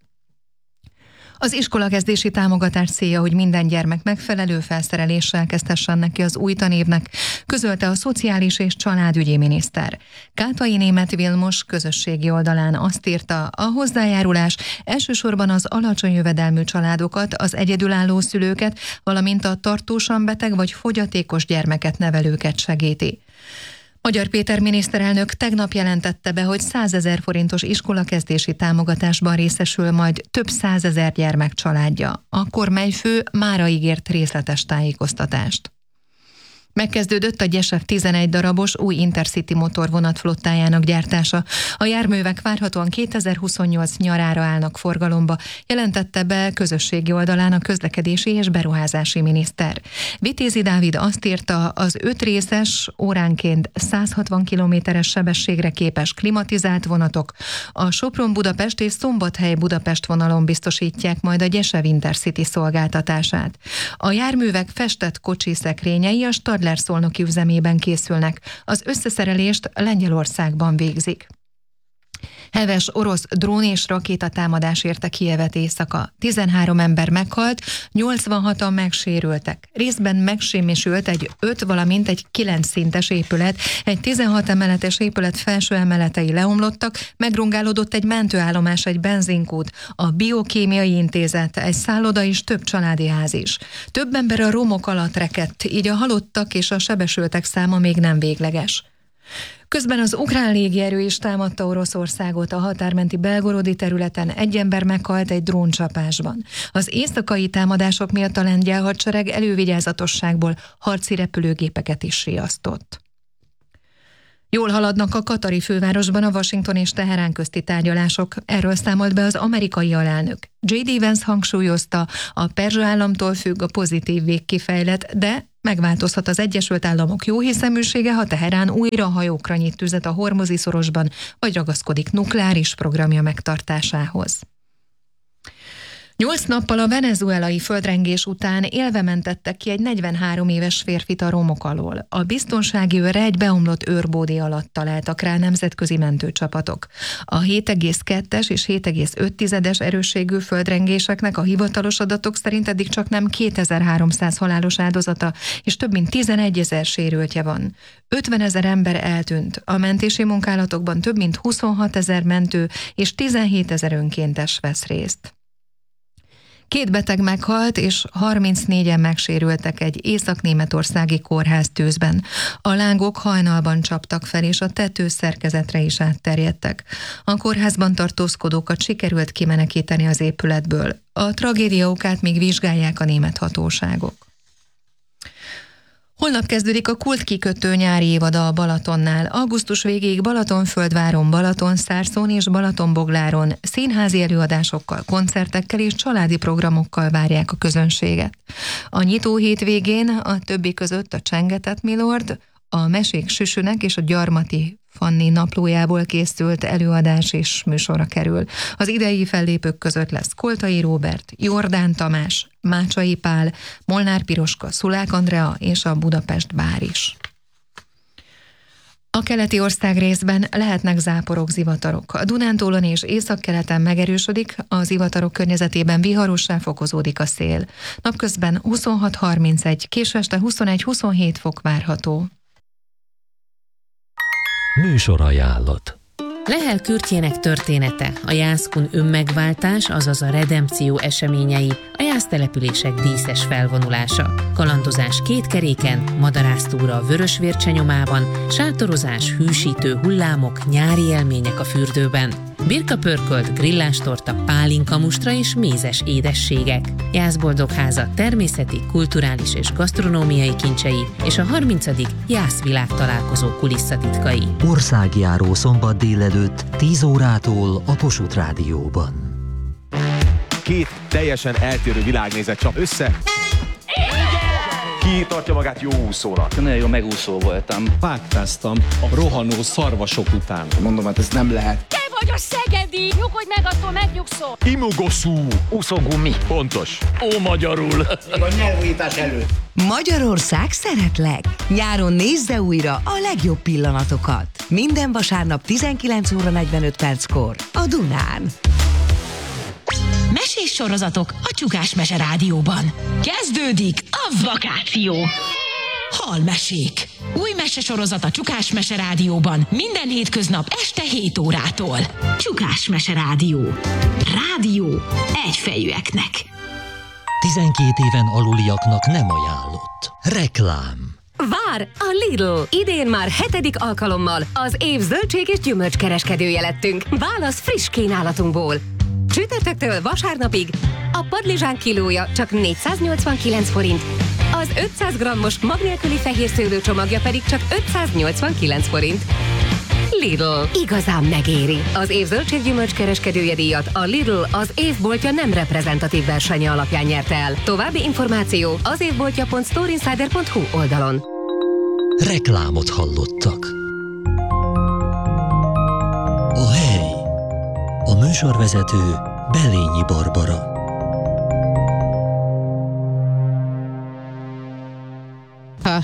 Az iskolakezdési támogatás célja, hogy minden gyermek megfelelő felszereléssel kezdhessen neki az új tanévnek, közölte a Szociális és Családügyi miniszter. Kátai Németh Vilmos közösségi oldalán azt írta, a hozzájárulás elsősorban az alacsony jövedelmű családokat, az egyedülálló szülőket, valamint a tartósan beteg vagy fogyatékos gyermeket nevelőket segíti. Magyar Péter miniszterelnök tegnap jelentette be, hogy 100 000 forintos iskolakezdési támogatásban részesül majd több 100 000 gyermek családja. A kormányfő mára ígért részletes tájékoztatást. Megkezdődött a Gyesev 11 darabos új Intercity motorvonat flottájának gyártása. A járművek várhatóan 2028 nyarára állnak forgalomba, jelentette be közösségi oldalán a közlekedési és beruházási miniszter. Vitézi Dávid azt írta, az 5 részes, óránként 160 km/s sebességre képes klimatizált vonatok a Sopron-Budapest és Szombathely-Budapest vonalon biztosítják majd a Gyesev Intercity szolgáltatását. A járművek festett kocsiszekrényei a Stadler szolnoki üzemében készülnek. Az összeszerelést Lengyelországban végzik. Heves orosz drón és rakétatámadás érte Kijevet éjszaka. 13 ember meghalt, 86-an megsérültek. Részben megsemmisült egy 5, valamint egy 9 szintes épület, egy 16 emeletes épület felső emeletei leomlottak, megrongálódott egy mentőállomás, egy benzinkút, a Biokémiai Intézet, egy szálloda és több családi ház is. Több ember a romok alatt rekedt, így a halottak és a sebesültek száma még nem végleges. Közben az ukrán légierő is támadta Oroszországot, a határmenti Belgorodi területen egy ember meghalt egy dróncsapásban. Az éjszakai támadások miatt a lengyel hadsereg elővigyázatosságból harci repülőgépeket is riasztott. Jól haladnak a katari fővárosban a Washington és Teherán közti tárgyalások. Erről számolt be az amerikai alelnök. J.D. Vance hangsúlyozta, a perzsa államtól függ a pozitív végkifejlet, de megváltozhat az Egyesült Államok jóhiszeműsége, ha Teherán újra hajókra nyit tüzet a Hormuzi szorosban, vagy ragaszkodik nukleáris programja megtartásához. 8 nappal a venezuelai földrengés után élve mentettek ki egy 43 éves férfit a romok alól. A biztonsági őre egy beomlott őrbódé alatt találtak rá nemzetközi mentőcsapatok. A 7,2-es és 7,5-es erősségű földrengéseknek a hivatalos adatok szerint eddig csak nem 2300 halálos áldozata és több mint 11 000 sérültje van. 50 000 ember eltűnt, a mentési munkálatokban több mint 26 000 mentő és 17 000 önkéntes vesz részt. 2 beteg meghalt, és 34-en megsérültek egy észak-németországi kórház tűzben. A lángok hajnalban csaptak fel, és a tetőszerkezetre is átterjedtek. A kórházban tartózkodókat sikerült kimenekíteni az épületből. A tragédia okát még vizsgálják a német hatóságok. Holnap kezdődik a kultkikötő nyári évada a Balatonnál. Augusztus végéig Balatonföldváron, Balatonszárszón és Balatonbogláron színházi előadásokkal, koncertekkel és családi programokkal várják a közönséget. A nyitó hétvégén a többi között a Csengetett Milord, a Mesék Süsünek és a Gyarmati Fanni naplójából készült előadás és műsorra kerül. Az idei fellépők között lesz Koltai Róbert, Jordán Tamás, Mácsai Pál, Molnár Piroska, Szulák Andrea és a Budapest Bár is. A keleti országrészben lehetnek záporok, zivatarok. A Dunántúlon és északkeleten megerősödik, a zivatarok környezetében viharossá fokozódik a szél. Napközben 26-31, késő este 21-27 fok várható. Műsorajánlat. Lehel Kürtjének története, a Jászkun önmegváltás, azaz a redempció eseményei, a jásztelepülések díszes felvonulása, kalandozás 2 keréken, madarásztúra a Vörösvércse nyomában, sátorozás, hűsítő hullámok, nyári élmények a fürdőben, birkapörkölt, grillástorta, pálinkamustra és mézes édességek, Jászboldogháza természeti, kulturális és gasztronómiai kincsei és a 30. Jászvilág találkozó kulisszatitkai. Országjáró szombat délelőtt 10 órától a Kossuth Rádióban. 2 teljesen eltérő világnézet csap össze. Ki tartja magát jó úszónak? Nagyon jó megúszó voltam. Páktáztam a rohanó szarvasok után. Mondom, hát ez nem lehet. Te vagy a szegedi! Nyugodj meg, attól megnyugszol! Imogoszú! Úszógumi. Pontos. Ó, magyarul! Még a nyelvújítás előtt. Magyarország szeretlek! Nyáron nézze újra a legjobb pillanatokat. Minden vasárnap 19:45 a Dunán. Mesés sorozatok a Csukás Mese Rádióban. Kezdődik a vakáció. Halmesék. Új mesesorozat a Csukás Mese Rádióban minden hétköznap este 7 órától. Csukás Mese Rádió. Rádió egyfejűeknek. 12 éven aluliaknak nem ajánlott. Reklám. Vár a Lidl! Idén már 7. alkalommal az év zöldség és gyümölcskereskedője lettünk. Válasz friss kínálatunkból. Csütörtöktől vasárnapig a padlizsán kilója csak 489 forint, az 500 g-os mag nélküli fehér szőlőcsomagja pedig csak 589 forint. Lidl. Igazán megéri. Az év zöldséggyümölcs kereskedője díjat a Lidl az évboltja nem reprezentatív versenye alapján nyerte el. További információ az évboltja.storeinsider.hu oldalon. Reklámot hallottak. A hely. A műsorvezető Belényi Barbara. Ha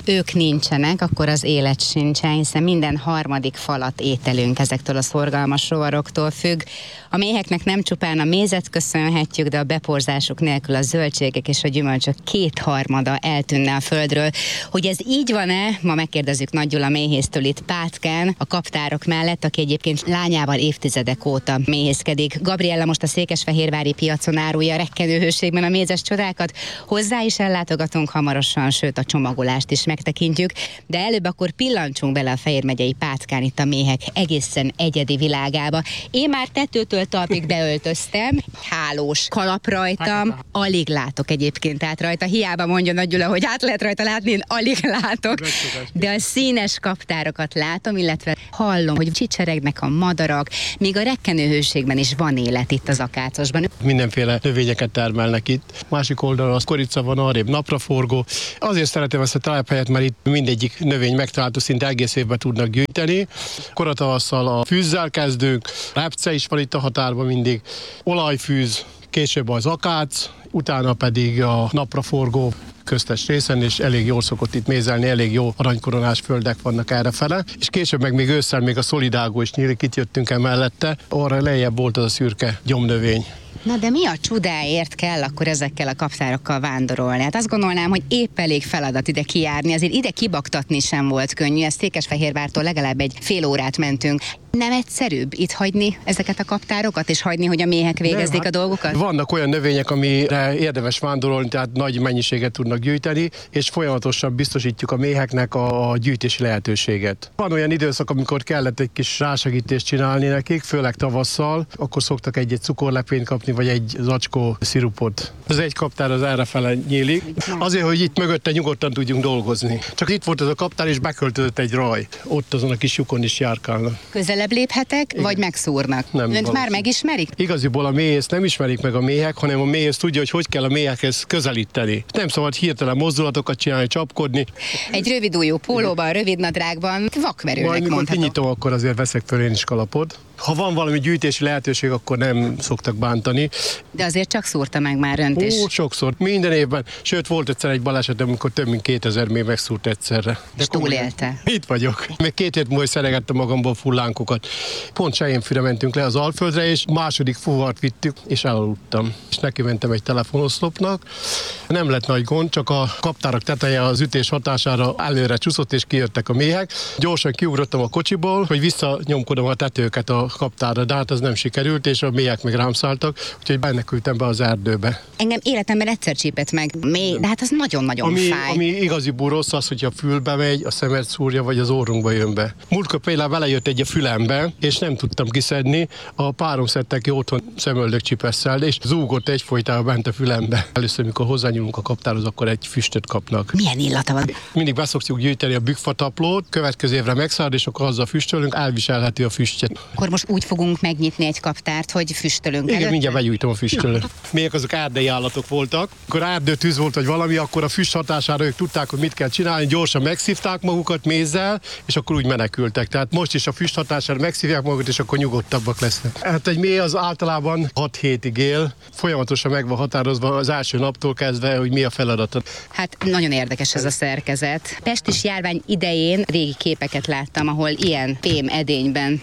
ők nincsenek, akkor az élet sincsen, hiszen minden harmadik falat ételünk ezektől a szorgalmas rovaroktól függ. A méheknek nem csupán a mézet köszönhetjük, de a beporzásuk nélkül a zöldségek és a gyümölcsök 2/3 eltűnne a földről. Hogy ez így van-e, ma megkérdezzük Nagy Gyula méhésztől itt Pátkán, a kaptárok mellett, aki egyébként lányával évtizedek óta méhészkedik. Gabriella most a székesfehérvári piacon árulja a rekkenőhőségben a mézes csodákat. Hozzá is ellátogatunk hamarosan, sőt a csomagolást is megtekintjük, de előbb akkor pillancsunk bele a Fejér megyei Pátkán itt a méhek egészen egyedi világába. Én már tetőtől talpig beöltöztem, hálós kalap rajtam, alig látok egyébként át rajta, hiába mondja Nagy Gyula, hogy át lehet rajta látni, én alig látok, de a színes kaptárokat látom, illetve hallom, hogy csicseregnek a madarak, még a rekkenőhőségben is van élet itt az akácosban. Mindenféle növényeket termelnek itt. Másik oldalon az korica van, arrébb napraforgó. Azért szeretem ezt a telephelyet, mert itt mindegyik növény megtalálható, szinte egész évben tudnak gyűjteni. Koratavasszal a fűzzel kezdünk, repce is van itt a határban mindig, olajfűz, később az akác, utána pedig a napraforgó köztes részen, és elég jól szokott itt mézelni, elég jó aranykoronás földek vannak errefele, és később meg még ősszel még a szolidágó is nyílik, itt jöttünk el mellette, arra lejjebb volt az a szürke gyomnövény. Na de mi a csodáért kell akkor ezekkel a kaptárokkal vándorolni? Hát azt gondolnám, hogy épp elég feladat ide kijárni, azért ide kibaktatni sem volt könnyű, ezt Székesfehérvártól legalább egy fél órát mentünk. Nem egyszerűbb itt hagyni ezeket a kaptárokat, és hagyni, hogy a méhek végezzék a dolgokat? Vannak olyan növények, amire érdemes vándorolni, tehát nagy mennyiséget tudnak gyűjteni, és folyamatosan biztosítjuk a méheknek a gyűjtési lehetőséget. Van olyan időszak, amikor kellett egy kis rásegítést csinálni nekik, főleg tavasszal, akkor szoktak egy cukorlepényt kapni, vagy egy zacskó szirupot. Az egy kaptár az errefele nyílik, azért, hogy itt mögötte nyugodtan tudjunk dolgozni. Csak itt volt ez a kaptár, és beköltözött egy raj. Ott azon a kis lyukon is járkálnak. Közelebb léphetek, igen, vagy megszúrnak? Nem, Önt valószínű. már megismerik? Igaziból a méhész nem ismerik meg a méhek, hanem a méhész tudja, hogy kell a méhekhez közelíteni. Nem szabad hirtelen mozdulatokat csinálni, csapkodni. Egy rövid ujjú pólóban, rövid nadrágban, vakmerőnek mondható. Majd kinyitom, akkor azért veszek föl én is kalapot. Ha van valami gyűjtési lehetőség, akkor nem szoktak bántani. De azért csak szúrta meg már önt is. Sokszor, minden évben. Sőt, volt egyszer egy baleset, amikor több mint 2000 méh megszúrt egyszerre. És túlélte. Itt vagyok. Még 2 hét múlva szeregettem magamból fullánkokat. Pont Selyénfűre mentünk le az Alföldre, és második fuvart vittük, és elaludtam. És neki mentem egy telefonoszlopnak. Nem lett nagy gond, csak a kaptárak teteje az ütés hatására előre csúszott, és kijöttek a méhek. Gyorsan kiugrottam a kocsiból, hogy visszanyomkodom a tetőket a kaptárra, de hát az nem sikerült, és a méhek meg rám szálltak, úgyhogy menekültem be az erdőbe. Engem életemben egyszer csípett meg mély, de hát az nagyon-nagyon fáj. Ami igaziból rossz az, hogyha a fülbe megy, a szemet szúrja, vagy az orrunkba jön be. Múltkor például belejött egy a fülembe, és nem tudtam kiszedni, a párom szedtek ki otthon szemöldökcsipesszel, és zúgott egyfolytában bent a fülembe. Először, mikor hozzányúlunk a kaptárhoz, akkor egy füstöt kapnak. Milyen illata van? Mindig beszoktuk gyűjteni a bükkfataplót, következő évre megszárad, és akkor azzal füstölünk, elviselheti a füstjet. Akkor most úgy fogunk megnyitni egy kaptárt, hogy füstölünk. Igen, előtte? mindjárt begyújtom a füstölőt. Miek azok erdei állatok voltak. Akkor erdőtűz volt, vagy valami, akkor a füst hatására ők tudták, hogy mit kell csinálni, gyorsan megszívták magukat mézzel, és akkor úgy menekültek. Tehát most is a füst hatására megszívják magukat, és akkor nyugodtabbak lesznek. Hát egy méh az általában 6 hétig él, folyamatosan meg van határozva az első naptól kezdve, hogy mi a feladata. Hát nagyon érdekes ez a szerkezet. Pestis járvány idején régi képeket láttam, ahol ilyen fém edényben.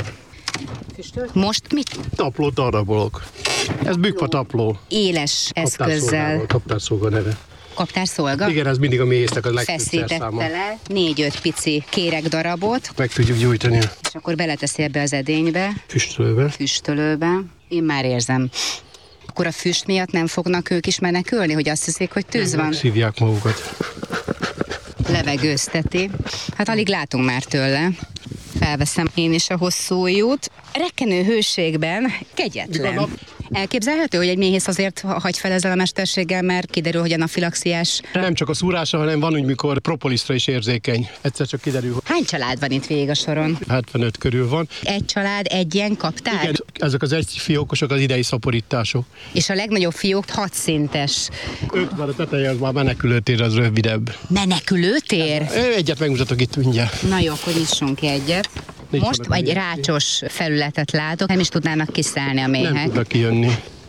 Most mit? Taplót darabolok. Ez bükkfatapló. Éles eszközzel. Kaptárszolga neve. Kaptárszolga? Igen, ez mindig a méhésznek a legfőbb feszítette szerszáma. le 4-5 pici kéreg darabot. Meg tudjuk gyújtani. És akkor beleteszi ebbe az edénybe. Füstölőbe. Én már érzem. Akkor a füst miatt nem fognak ők is menekülni, hogy azt hiszik, hogy tűz van? Szívják magukat. Levegőzteti. Hát alig látunk már tőle. Felveszem én is a hosszú ujjút. Rekkenő hőségben kegyetlen. Elképzelhető, hogy egy méhész azért hagy fel ezzel a mesterséggel, mert kiderül, hogy anafilaxiás. Nem csak a szúrásra, hanem van úgy, mikor propolisra is érzékeny. Egyszer csak kiderül. Hány család van itt végig a soron? 75 körül van. Egy család, egy ilyen kaptár? Igen, ezek az egyfiókosok az idei szaporítások. És a legnagyobb fiók 6 szintes. 50 a teteje, az már menekülőtér, az rövidebb. Menekülőtér? Egyet megmutatok itt mindjárt. Na jó, akkor nyissunk ki egyet. Most egy rácsos felületet látok, nem is tudnának kiszállni a méhek. Nem tudnak kijönni.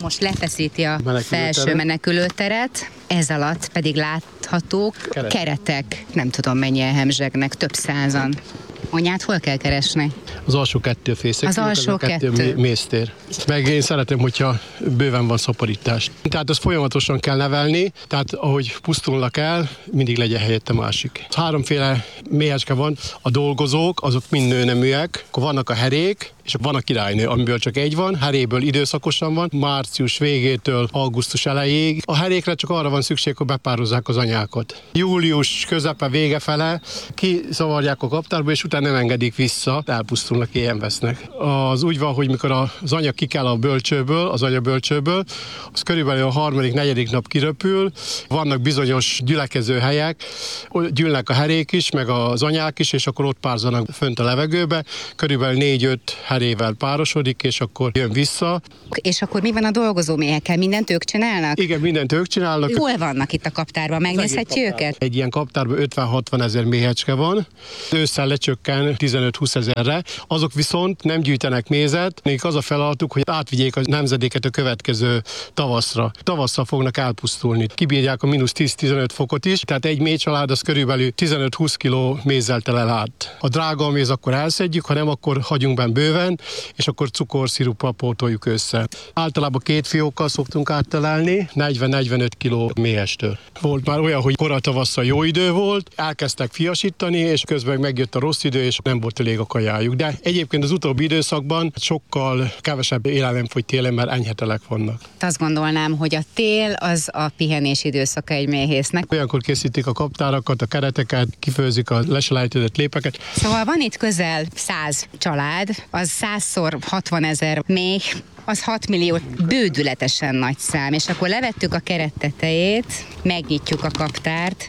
Most lefeszíti a Menekülőteret. felső menekülőteret, ez alatt pedig láthatók keretek. Nem tudom, mennyien hemzsegnek, több százan. Anyát hol kell keresni? Az alsó kettő fészek. Az alsó kettő. Mésztér. Meg én szeretem, hogyha bőven van szaporítás. Tehát azt folyamatosan kell nevelni, tehát ahogy pusztulnak el, mindig legyen helyette másik. 3 méhecske van, a dolgozók, azok mind nőneműek, akkor vannak a herék, és van a királynő, amiből csak egy van, heréből időszakosan van, március végétől augusztus elejéig. A herékre csak arra van szükség, hogy bepározzák az anyákat. Július közepe vége fele kiszavarják a kaptárba, és utána nem engedik vissza, elpusztulnak, éhen vesznek. Az úgy van, hogy mikor az anya kikel a bölcsőből, az anyabölcsőből, az körülbelül a 3.-4. nap kiröpül, vannak bizonyos gyülekező helyek, gyűlnek a herék is, meg az anyák is, és akkor ott párzanak fönt a levegőbe, körülbelül 4-5 herével párosodik, és akkor jön vissza. És akkor mi van a dolgozó méhekkel? Mindent ők csinálnak? Igen, mindent ők csinálnak. Hol vannak itt a kaptárban? Megnézhetjük őket? Egy ilyen kaptárban 50-60 ezer méhecske van. Ősszel lecsökken 15-20 ezerre. Azok viszont nem gyűjtenek mézet, nekik az a feladatuk, hogy átvigyék a nemzedéket a következő tavaszra. Tavasszal fognak elpusztulni. Kibírják a -10-15 fokot is, tehát egy méhcsalád az körülbelül 15-20 kiló mézzel telel át. A drága méz akkor elszedjük, ha nem, akkor hagyunk benne bőven, és akkor cukorsziruppal pótoljuk össze. Általában 2 fiókkal szoktunk áttelelni, 40-45 kiló méhestől. Volt már olyan, hogy kora tavasszal jó idő volt, elkezdtek fiasítani, és közben megjött a rossz idő, és nem volt elég a kajájuk. De egyébként az utóbbi időszakban sokkal kevesebb élelem fogy télen, mert enyhetelek vannak. Azt gondolnám, hogy a tél az a pihenés időszaka egy méhésznek. Olyankor készítik a kaptárakat, a kereteket, kifőzik a leselejtődött lépeket. Szóval van itt közel 100 család, az 100-szor 60 ezer méh, az 6 millió bődületesen nagy szám, és akkor levettük a keret tetejét, megnyitjuk a kaptárt.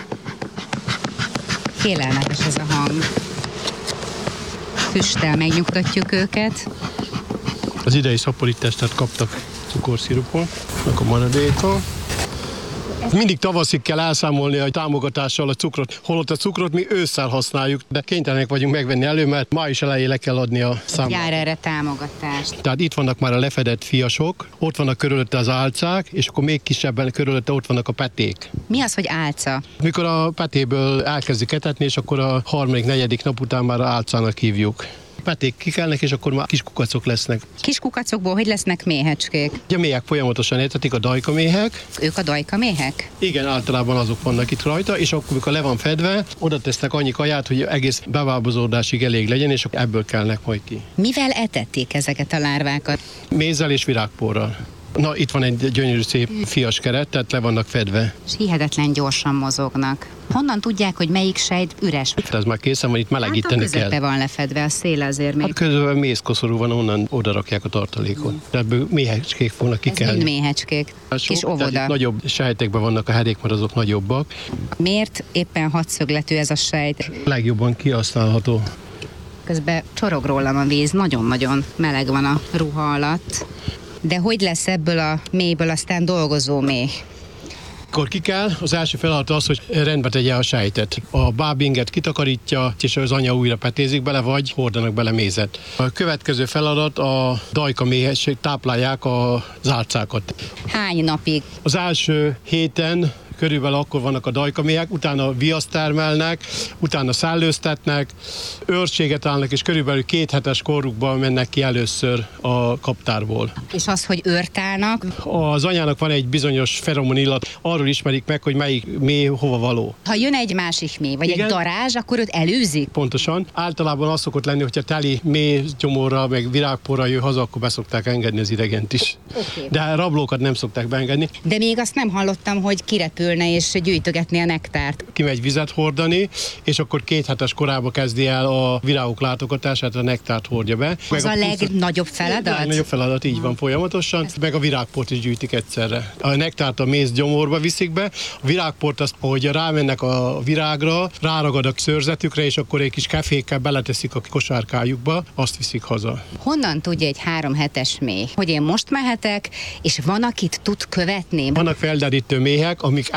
Félelmetes ez a hang. Füsttel megnyugtatjuk őket. Az idei szaporítást kaptak cukorszirupon, akkor maradékon. Mindig tavaszig kell elszámolni a támogatással a cukrot, holott a cukrot mi ősszel használjuk, de kénytelenek vagyunk megvenni elő, mert május elején le kell adni a számot. Jár erre támogatást. Tehát itt vannak már a lefedett fiasok, ott vannak körülötte az álcák, és akkor még kisebben körülötte ott vannak a peték. Mi az, hogy álca? Mikor a petéből elkezdik etetni, és akkor a 3.-4. nap után már álcának hívjuk. Peték kikelnek, és akkor már kis kukacok lesznek. Kis kukacokból hogy lesznek méhecskék? A méhek folyamatosan etetik, a dajkaméhek. Ők a dajkaméhek? Igen, általában azok vannak itt rajta, és akkor, amikor le van fedve, oda tesznek annyi kaját, hogy egész bevábozódásig elég legyen, és ebből kelnek majd ki. Mivel etetik ezeket a lárvákat? Mézzel és virágporral. Na, itt van egy gyönyörű szép fias keret, tehát le vannak fedve. És hihetetlen gyorsan mozognak. Honnan tudják, hogy melyik sejt üres? Ez már készen van, itt melegíteni kell. Hát a közepe van lefedve, a szél azért még. Hát közben mézkoszorú van, onnan oda rakják a tartalékot. Ebből méhecskék fognak kikelni. Ez mind méhecskék. Kis óvoda. Nagyobb sejtekben vannak a herék, mert azok nagyobbak. Miért éppen hatszögletű ez a sejt? Legjobban kihasználható. Közben csorog rólam a víz, nagyon-nagyon meleg van a ruha alatt. De hogy lesz ebből a mélyből aztán dolgozó méh? Akkor ki kell, az első feladat az, hogy rendbe tegye a sejtet. A bábinget kitakarítja, és az anya újra petézik bele, vagy hordanak bele mézet. A következő feladat a dajka méhesség, táplálják az álcákat. Hány napig? Az első héten körülbelül akkor vannak a dajkaméhek, utána viaszt termelnek, utána szellőztetnek, őrséget állnak, és körülbelül 2 hetes korukban mennek ki először a kaptárból. És az, hogy őrt állnak? Az anyának van egy bizonyos feromon illat, arról ismerik meg, hogy melyik méh hova való. Ha jön egy másik méh, vagy igen, egy darázs, akkor őt elűzik? Pontosan. Általában az szokott lenni, hogyha teli méh gyomorra, meg virágporra jön haza, akkor beszokták engedni az idegent is. Okay. De rablókat nem szokták beengedni. De még azt nem hallottam, hogy kirepülne és gyűjtögetni a nektárt. Kimegy vizet hordani, és akkor 2 hetes korában kezdi el a virágok látogatását, a nektárt hordja be. Az a legnagyobb feladat? A legnagyobb feladat, így van folyamatosan, meg a virágport is gyűjtik egyszerre. A nektárt a méz gyomorba viszik be, a virágport azt, ahogy rámennek a virágra, ráragad a szőrzetükre, és akkor egy kis kefékkel beleteszik a kosárkájukba, azt viszik haza. Honnan tudja egy 3 hetes méh, hogy én most mehetek, és van, akit tud követni? Vannak felderítő méhek, amik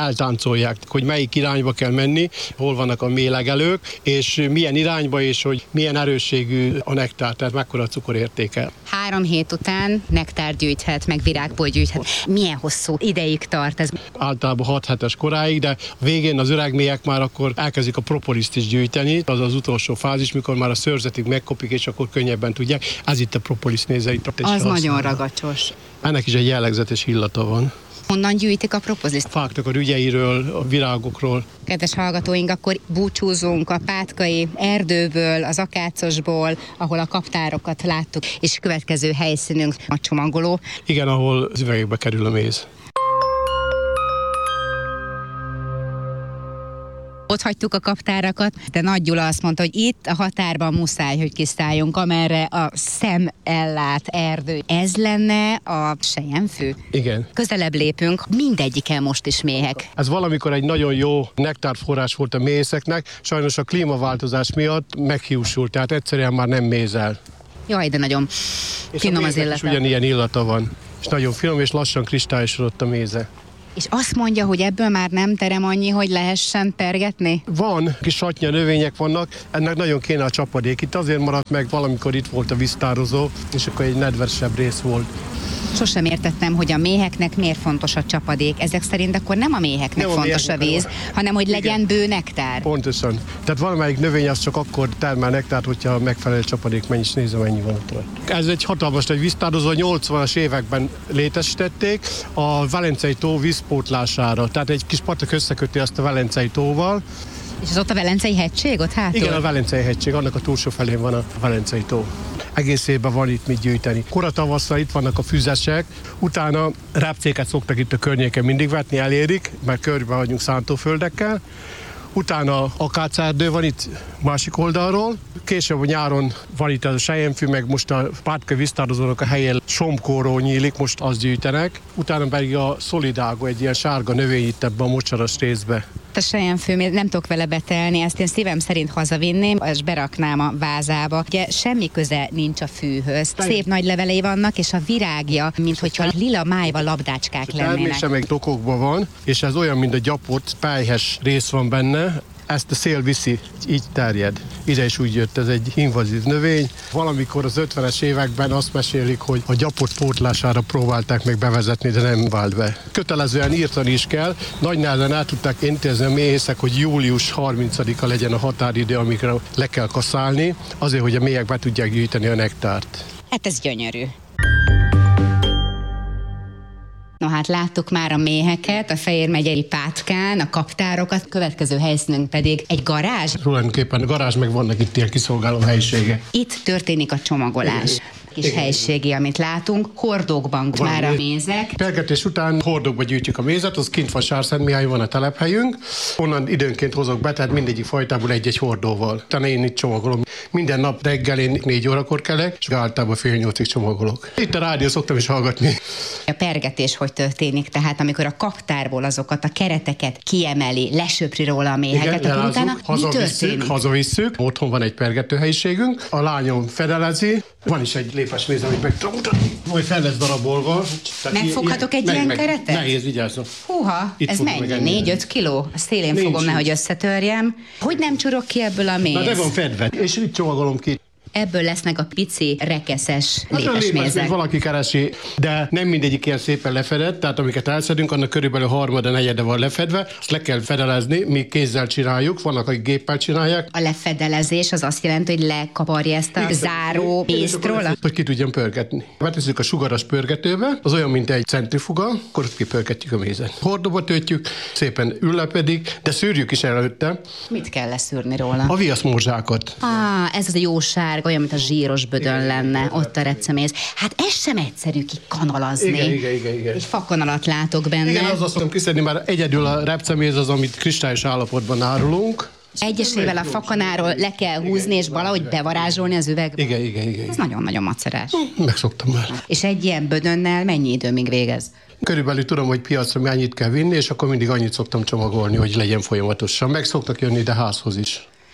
eltáncolják, hogy melyik irányba kell menni, hol vannak a méhlegelők, és milyen irányba, és hogy milyen erősségű a nektár, tehát mekkora a cukorértéke. 3 hét után nektár gyűjthet, meg virágból gyűjthet. Milyen hosszú ideig tart ez? Általában 6 hetes koráig, de végén az öreg méhek már akkor elkezdik a propoliszt is gyűjteni. Az az utolsó fázis, mikor már a szőrzetig megkopik, és akkor könnyebben tudják. Ez itt a propoliszt, nézze itt. Az nagyon ragacsos. Ennek is egy jellegzetes illata van. Honnan gyűjtik a propoliszt? Fáknak a rügyeiről, a virágokról. Kedves hallgatóink, akkor búcsúzunk a pátkai erdőből, az akácosból, ahol a kaptárokat láttuk, és következő helyszínünk a csomagoló. Igen, ahol az üvegekbe kerül a méz. Ott hagytuk a kaptárakat, de Nagy Gyula azt mondta, hogy itt a határban muszáj, hogy kiszálljunk, amerre a szem ellát erdő. Ez lenne a selyemfű? Igen. Közelebb lépünk, mindegyiken most is méhek. Ez valamikor egy nagyon jó nektárforrás volt a méhészeknek, sajnos a klímaváltozás miatt meghiúsult, tehát egyszerűen már nem mézel. Jaj, de nagyon finom az illata. És ugyanilyen illata van, és nagyon finom, és lassan kristályosodott a méze. És azt mondja, hogy ebből már nem terem annyi, hogy lehessen tergetni? Van, kis satnya növények vannak, ennek nagyon kéne a csapadék. Itt azért maradt meg, valamikor itt volt a víztározó, és akkor egy nedvesebb rész volt. Sosem értettem, hogy a méheknek miért fontos a csapadék. Ezek szerint akkor nem a méheknek nem fontos a víz, hanem hogy legyen bő nektár. Pontosan. Tehát valamelyik növény az csak akkor termel nektárt, hogyha megfelelő csapadék mennyis, nézem, mennyi van ott. Ez egy hatalmas nagy víztározó, 80-as években létesítették a Velencei tó vízpótlására. Tehát egy kis patak összeköti azt a Velencei tóval. És az ott a Velencei hegység, ott hátul? Igen, a Velencei hegység, annak a túlsó felén van a Velencei tó. Egész évben van itt mit gyűjteni. Koratavasszal itt vannak a füzesek, utána rápcéket szoktak itt a környéken mindig vetni, elérik, mert körbe vagyunk szántóföldekkel. Utána akácerdő van itt másik oldalról. Később a nyáron van itt a selyemfű, meg most a pátkai víztározónak a helyén somkóró nyílik, most azt gyűjtenek. Utána pedig a szolidágo, egy ilyen sárga növény itt ebben a mocsaras részbe. A selyemfű, nem tudok vele betelni, ezt én szívem szerint hazavinném, és beraknám a vázába. Ugye semmi köze nincs a fűhöz. Szép nagy levelei vannak, és a virágja, mint hogyha lila májva labdácskák lennének. Termése meg tokokban van, és ez olyan, mint a gyapott, pelyhes rész van benne. Ezt a szél viszi, így terjed. Ide is úgy jött, ez egy invazív növény. Valamikor az 50-es években azt mesélik, hogy a gyapott pótlására próbálták meg bevezetni, de nem vált be. Kötelezően írtani is kell. Nagy nehezen el tudták intézni a méhészek, hogy július 30-a legyen a határidő, amikor le kell kaszálni, azért, hogy a méhek be tudják gyűjteni a nektárt. Hát ez gyönyörű. No hát láttuk már a méheket, a Fejér megyei Pátkán, a kaptárokat, következő helyszínünk pedig egy garázs. Tulajdonképpen a garázs, meg vannak itt ilyen kiszolgáló helyisége. Itt történik a csomagolás. Kis helyiségi, amit látunk, hordókban már a mézek. Pergetés után hordókba gyűjtjük a mézet, az kint van Sárszentmihály, van a telephelyünk. Onnan időnként hozok be, tehát mindegyik fajtából egy-egy hordóval. Utána én itt csomagolom. Minden nap reggel én 4 órakor kelek, és általában 7:30 csomagolok. Itt a rádió szoktam is hallgatni. A pergetés hogy történik? Tehát amikor a kaptárból azokat a kereteket kiemeli, lesöpri róla a méheket, akkor utána mi történik? Hazavisszük. Otthon van egy pergetőhelyiségünk. A lányom fedelezi. Van is egy lépes méz, amit meg tudom mutatni. Majd fel lesz darabolva. Megfoghatok egy ilyen keretet? Nehéz, vigyázzon. Húha, ez mennyi? 4-5 kiló? A szélén fogom, nehogy összetörjem. Hogy nem csurok ki ebből a méz? Na de van fedve, és itt csomagolom ki. Ebből lesznek a pici, rekeszes lépesmézek. Valaki keresi, de nem mindegyik ilyen szépen lefedett, tehát amiket elszedünk, annak körülbelül harmada, negyede van lefedve, azt le kell fedelezni, mi kézzel csináljuk, vannak, akik géppel csinálják. A lefelezés az azt jelenti, hogy lekaparja ezt a záró észt róla? Hogy ki tudjam pörgetni. Betesszük a sugaras pörgetőbe, az olyan, mint egy centrifuga, akkor kipörgetjük a mézet. Hordóba töltjük, szépen üllepedik, de szűrjük is előtte. Mit kell leszűrni róla? A viaszmorzsákat. Ez az a jó sárga, olyan, mint a zsíros bödön lenne, ott a repceméz. Hát ez sem egyszerű kikanalazni. Igen. Egy fakanalat látok benne. Igen, azt szoktam kiszedni, mert egyedül a repceméz az, amit kristályos állapotban árulunk. Egyesével a fakanáról le kell húzni, és valahogy bevarázsolni az üvegbe. Igen. Ez nagyon-nagyon macerás. Megszoktam már. És egy ilyen bödönnel mennyi időmig végez? Körülbelül tudom, hogy piacra mennyit kell vinni, és akkor mindig annyit szoktam csomagolni, hogy legyen folyamatosan. Meg szoktak jönni ide házhoz is.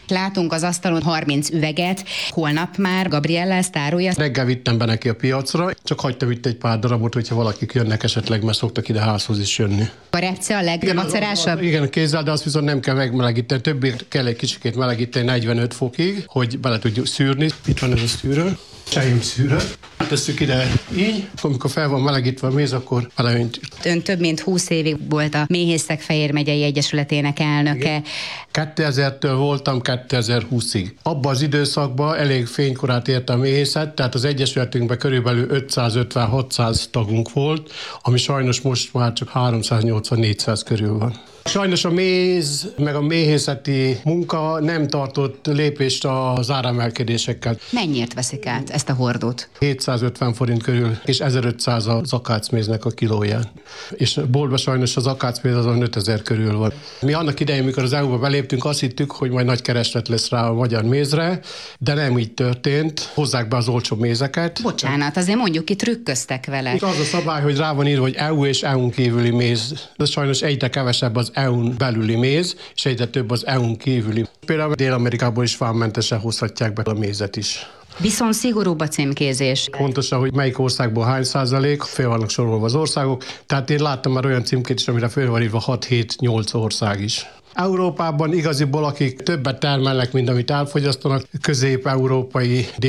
Látunk az asztalon 30 üveget, holnap már Gabriella ezt árulja. Reggel vittem be neki a piacra, csak hagytam itt egy pár darabot, hogyha valakik jönnek esetleg, mert szoktak ide házhoz is jönni. A repce a legmacerásabb? Igen, kézzel, de azt viszont nem kell megmelegíteni, többé kell egy kicsikét melegíteni 45 fokig, hogy bele tudjuk szűrni. Itt van ez a szűrő. Sejemszűrő. Tesszük ide így, amikor fel van melegítve a méz, akkor beleöntjük. Ön több mint 20 évig volt a Méhészek-Fehér megyei egyesületének elnöke. 2000-től voltam 2020-ig. Abban az időszakban elég fénykorát ért a méhészet, tehát az egyesületünkben körülbelül 550-600 tagunk volt, ami sajnos most már csak 380-400 körül van. Sajnos a méz, meg a méhészeti munka nem tartott lépést az áremelkedésekkel. Mennyiért veszik át ezt a hordót? 750 forint körül, és 1500 az akácméznek a kilóján. És boltban sajnos az akácméz azon 5000 körül van. Mi annak idején, mikor az EU-ba beléptünk, azt hittük, hogy majd nagy kereslet lesz rá a magyar mézre, de nem így történt. Hozzák be az olcsó mézeket. Bocsánat, azért mondjuk ki trükköztek vele. Az a szabály, hogy rá van írva, hogy EU és EU-n kívüli méz, de sajnos egyre kevesebb az EU-n belüli méz, és egyre több az EU-n kívüli. Például Dél-Amerikából is vámmentesen hozhatják be a mézet is. Viszont szigorúbb a címkézés. Pontosan, hogy melyik országból hány százalék, föl vannak sorolva az országok. Tehát én láttam már olyan címkét is, amire föl van írva 6-7-8 ország is. Európában igaziból, akik többet termelnek, mint amit elfogyasztanak, közép-európai,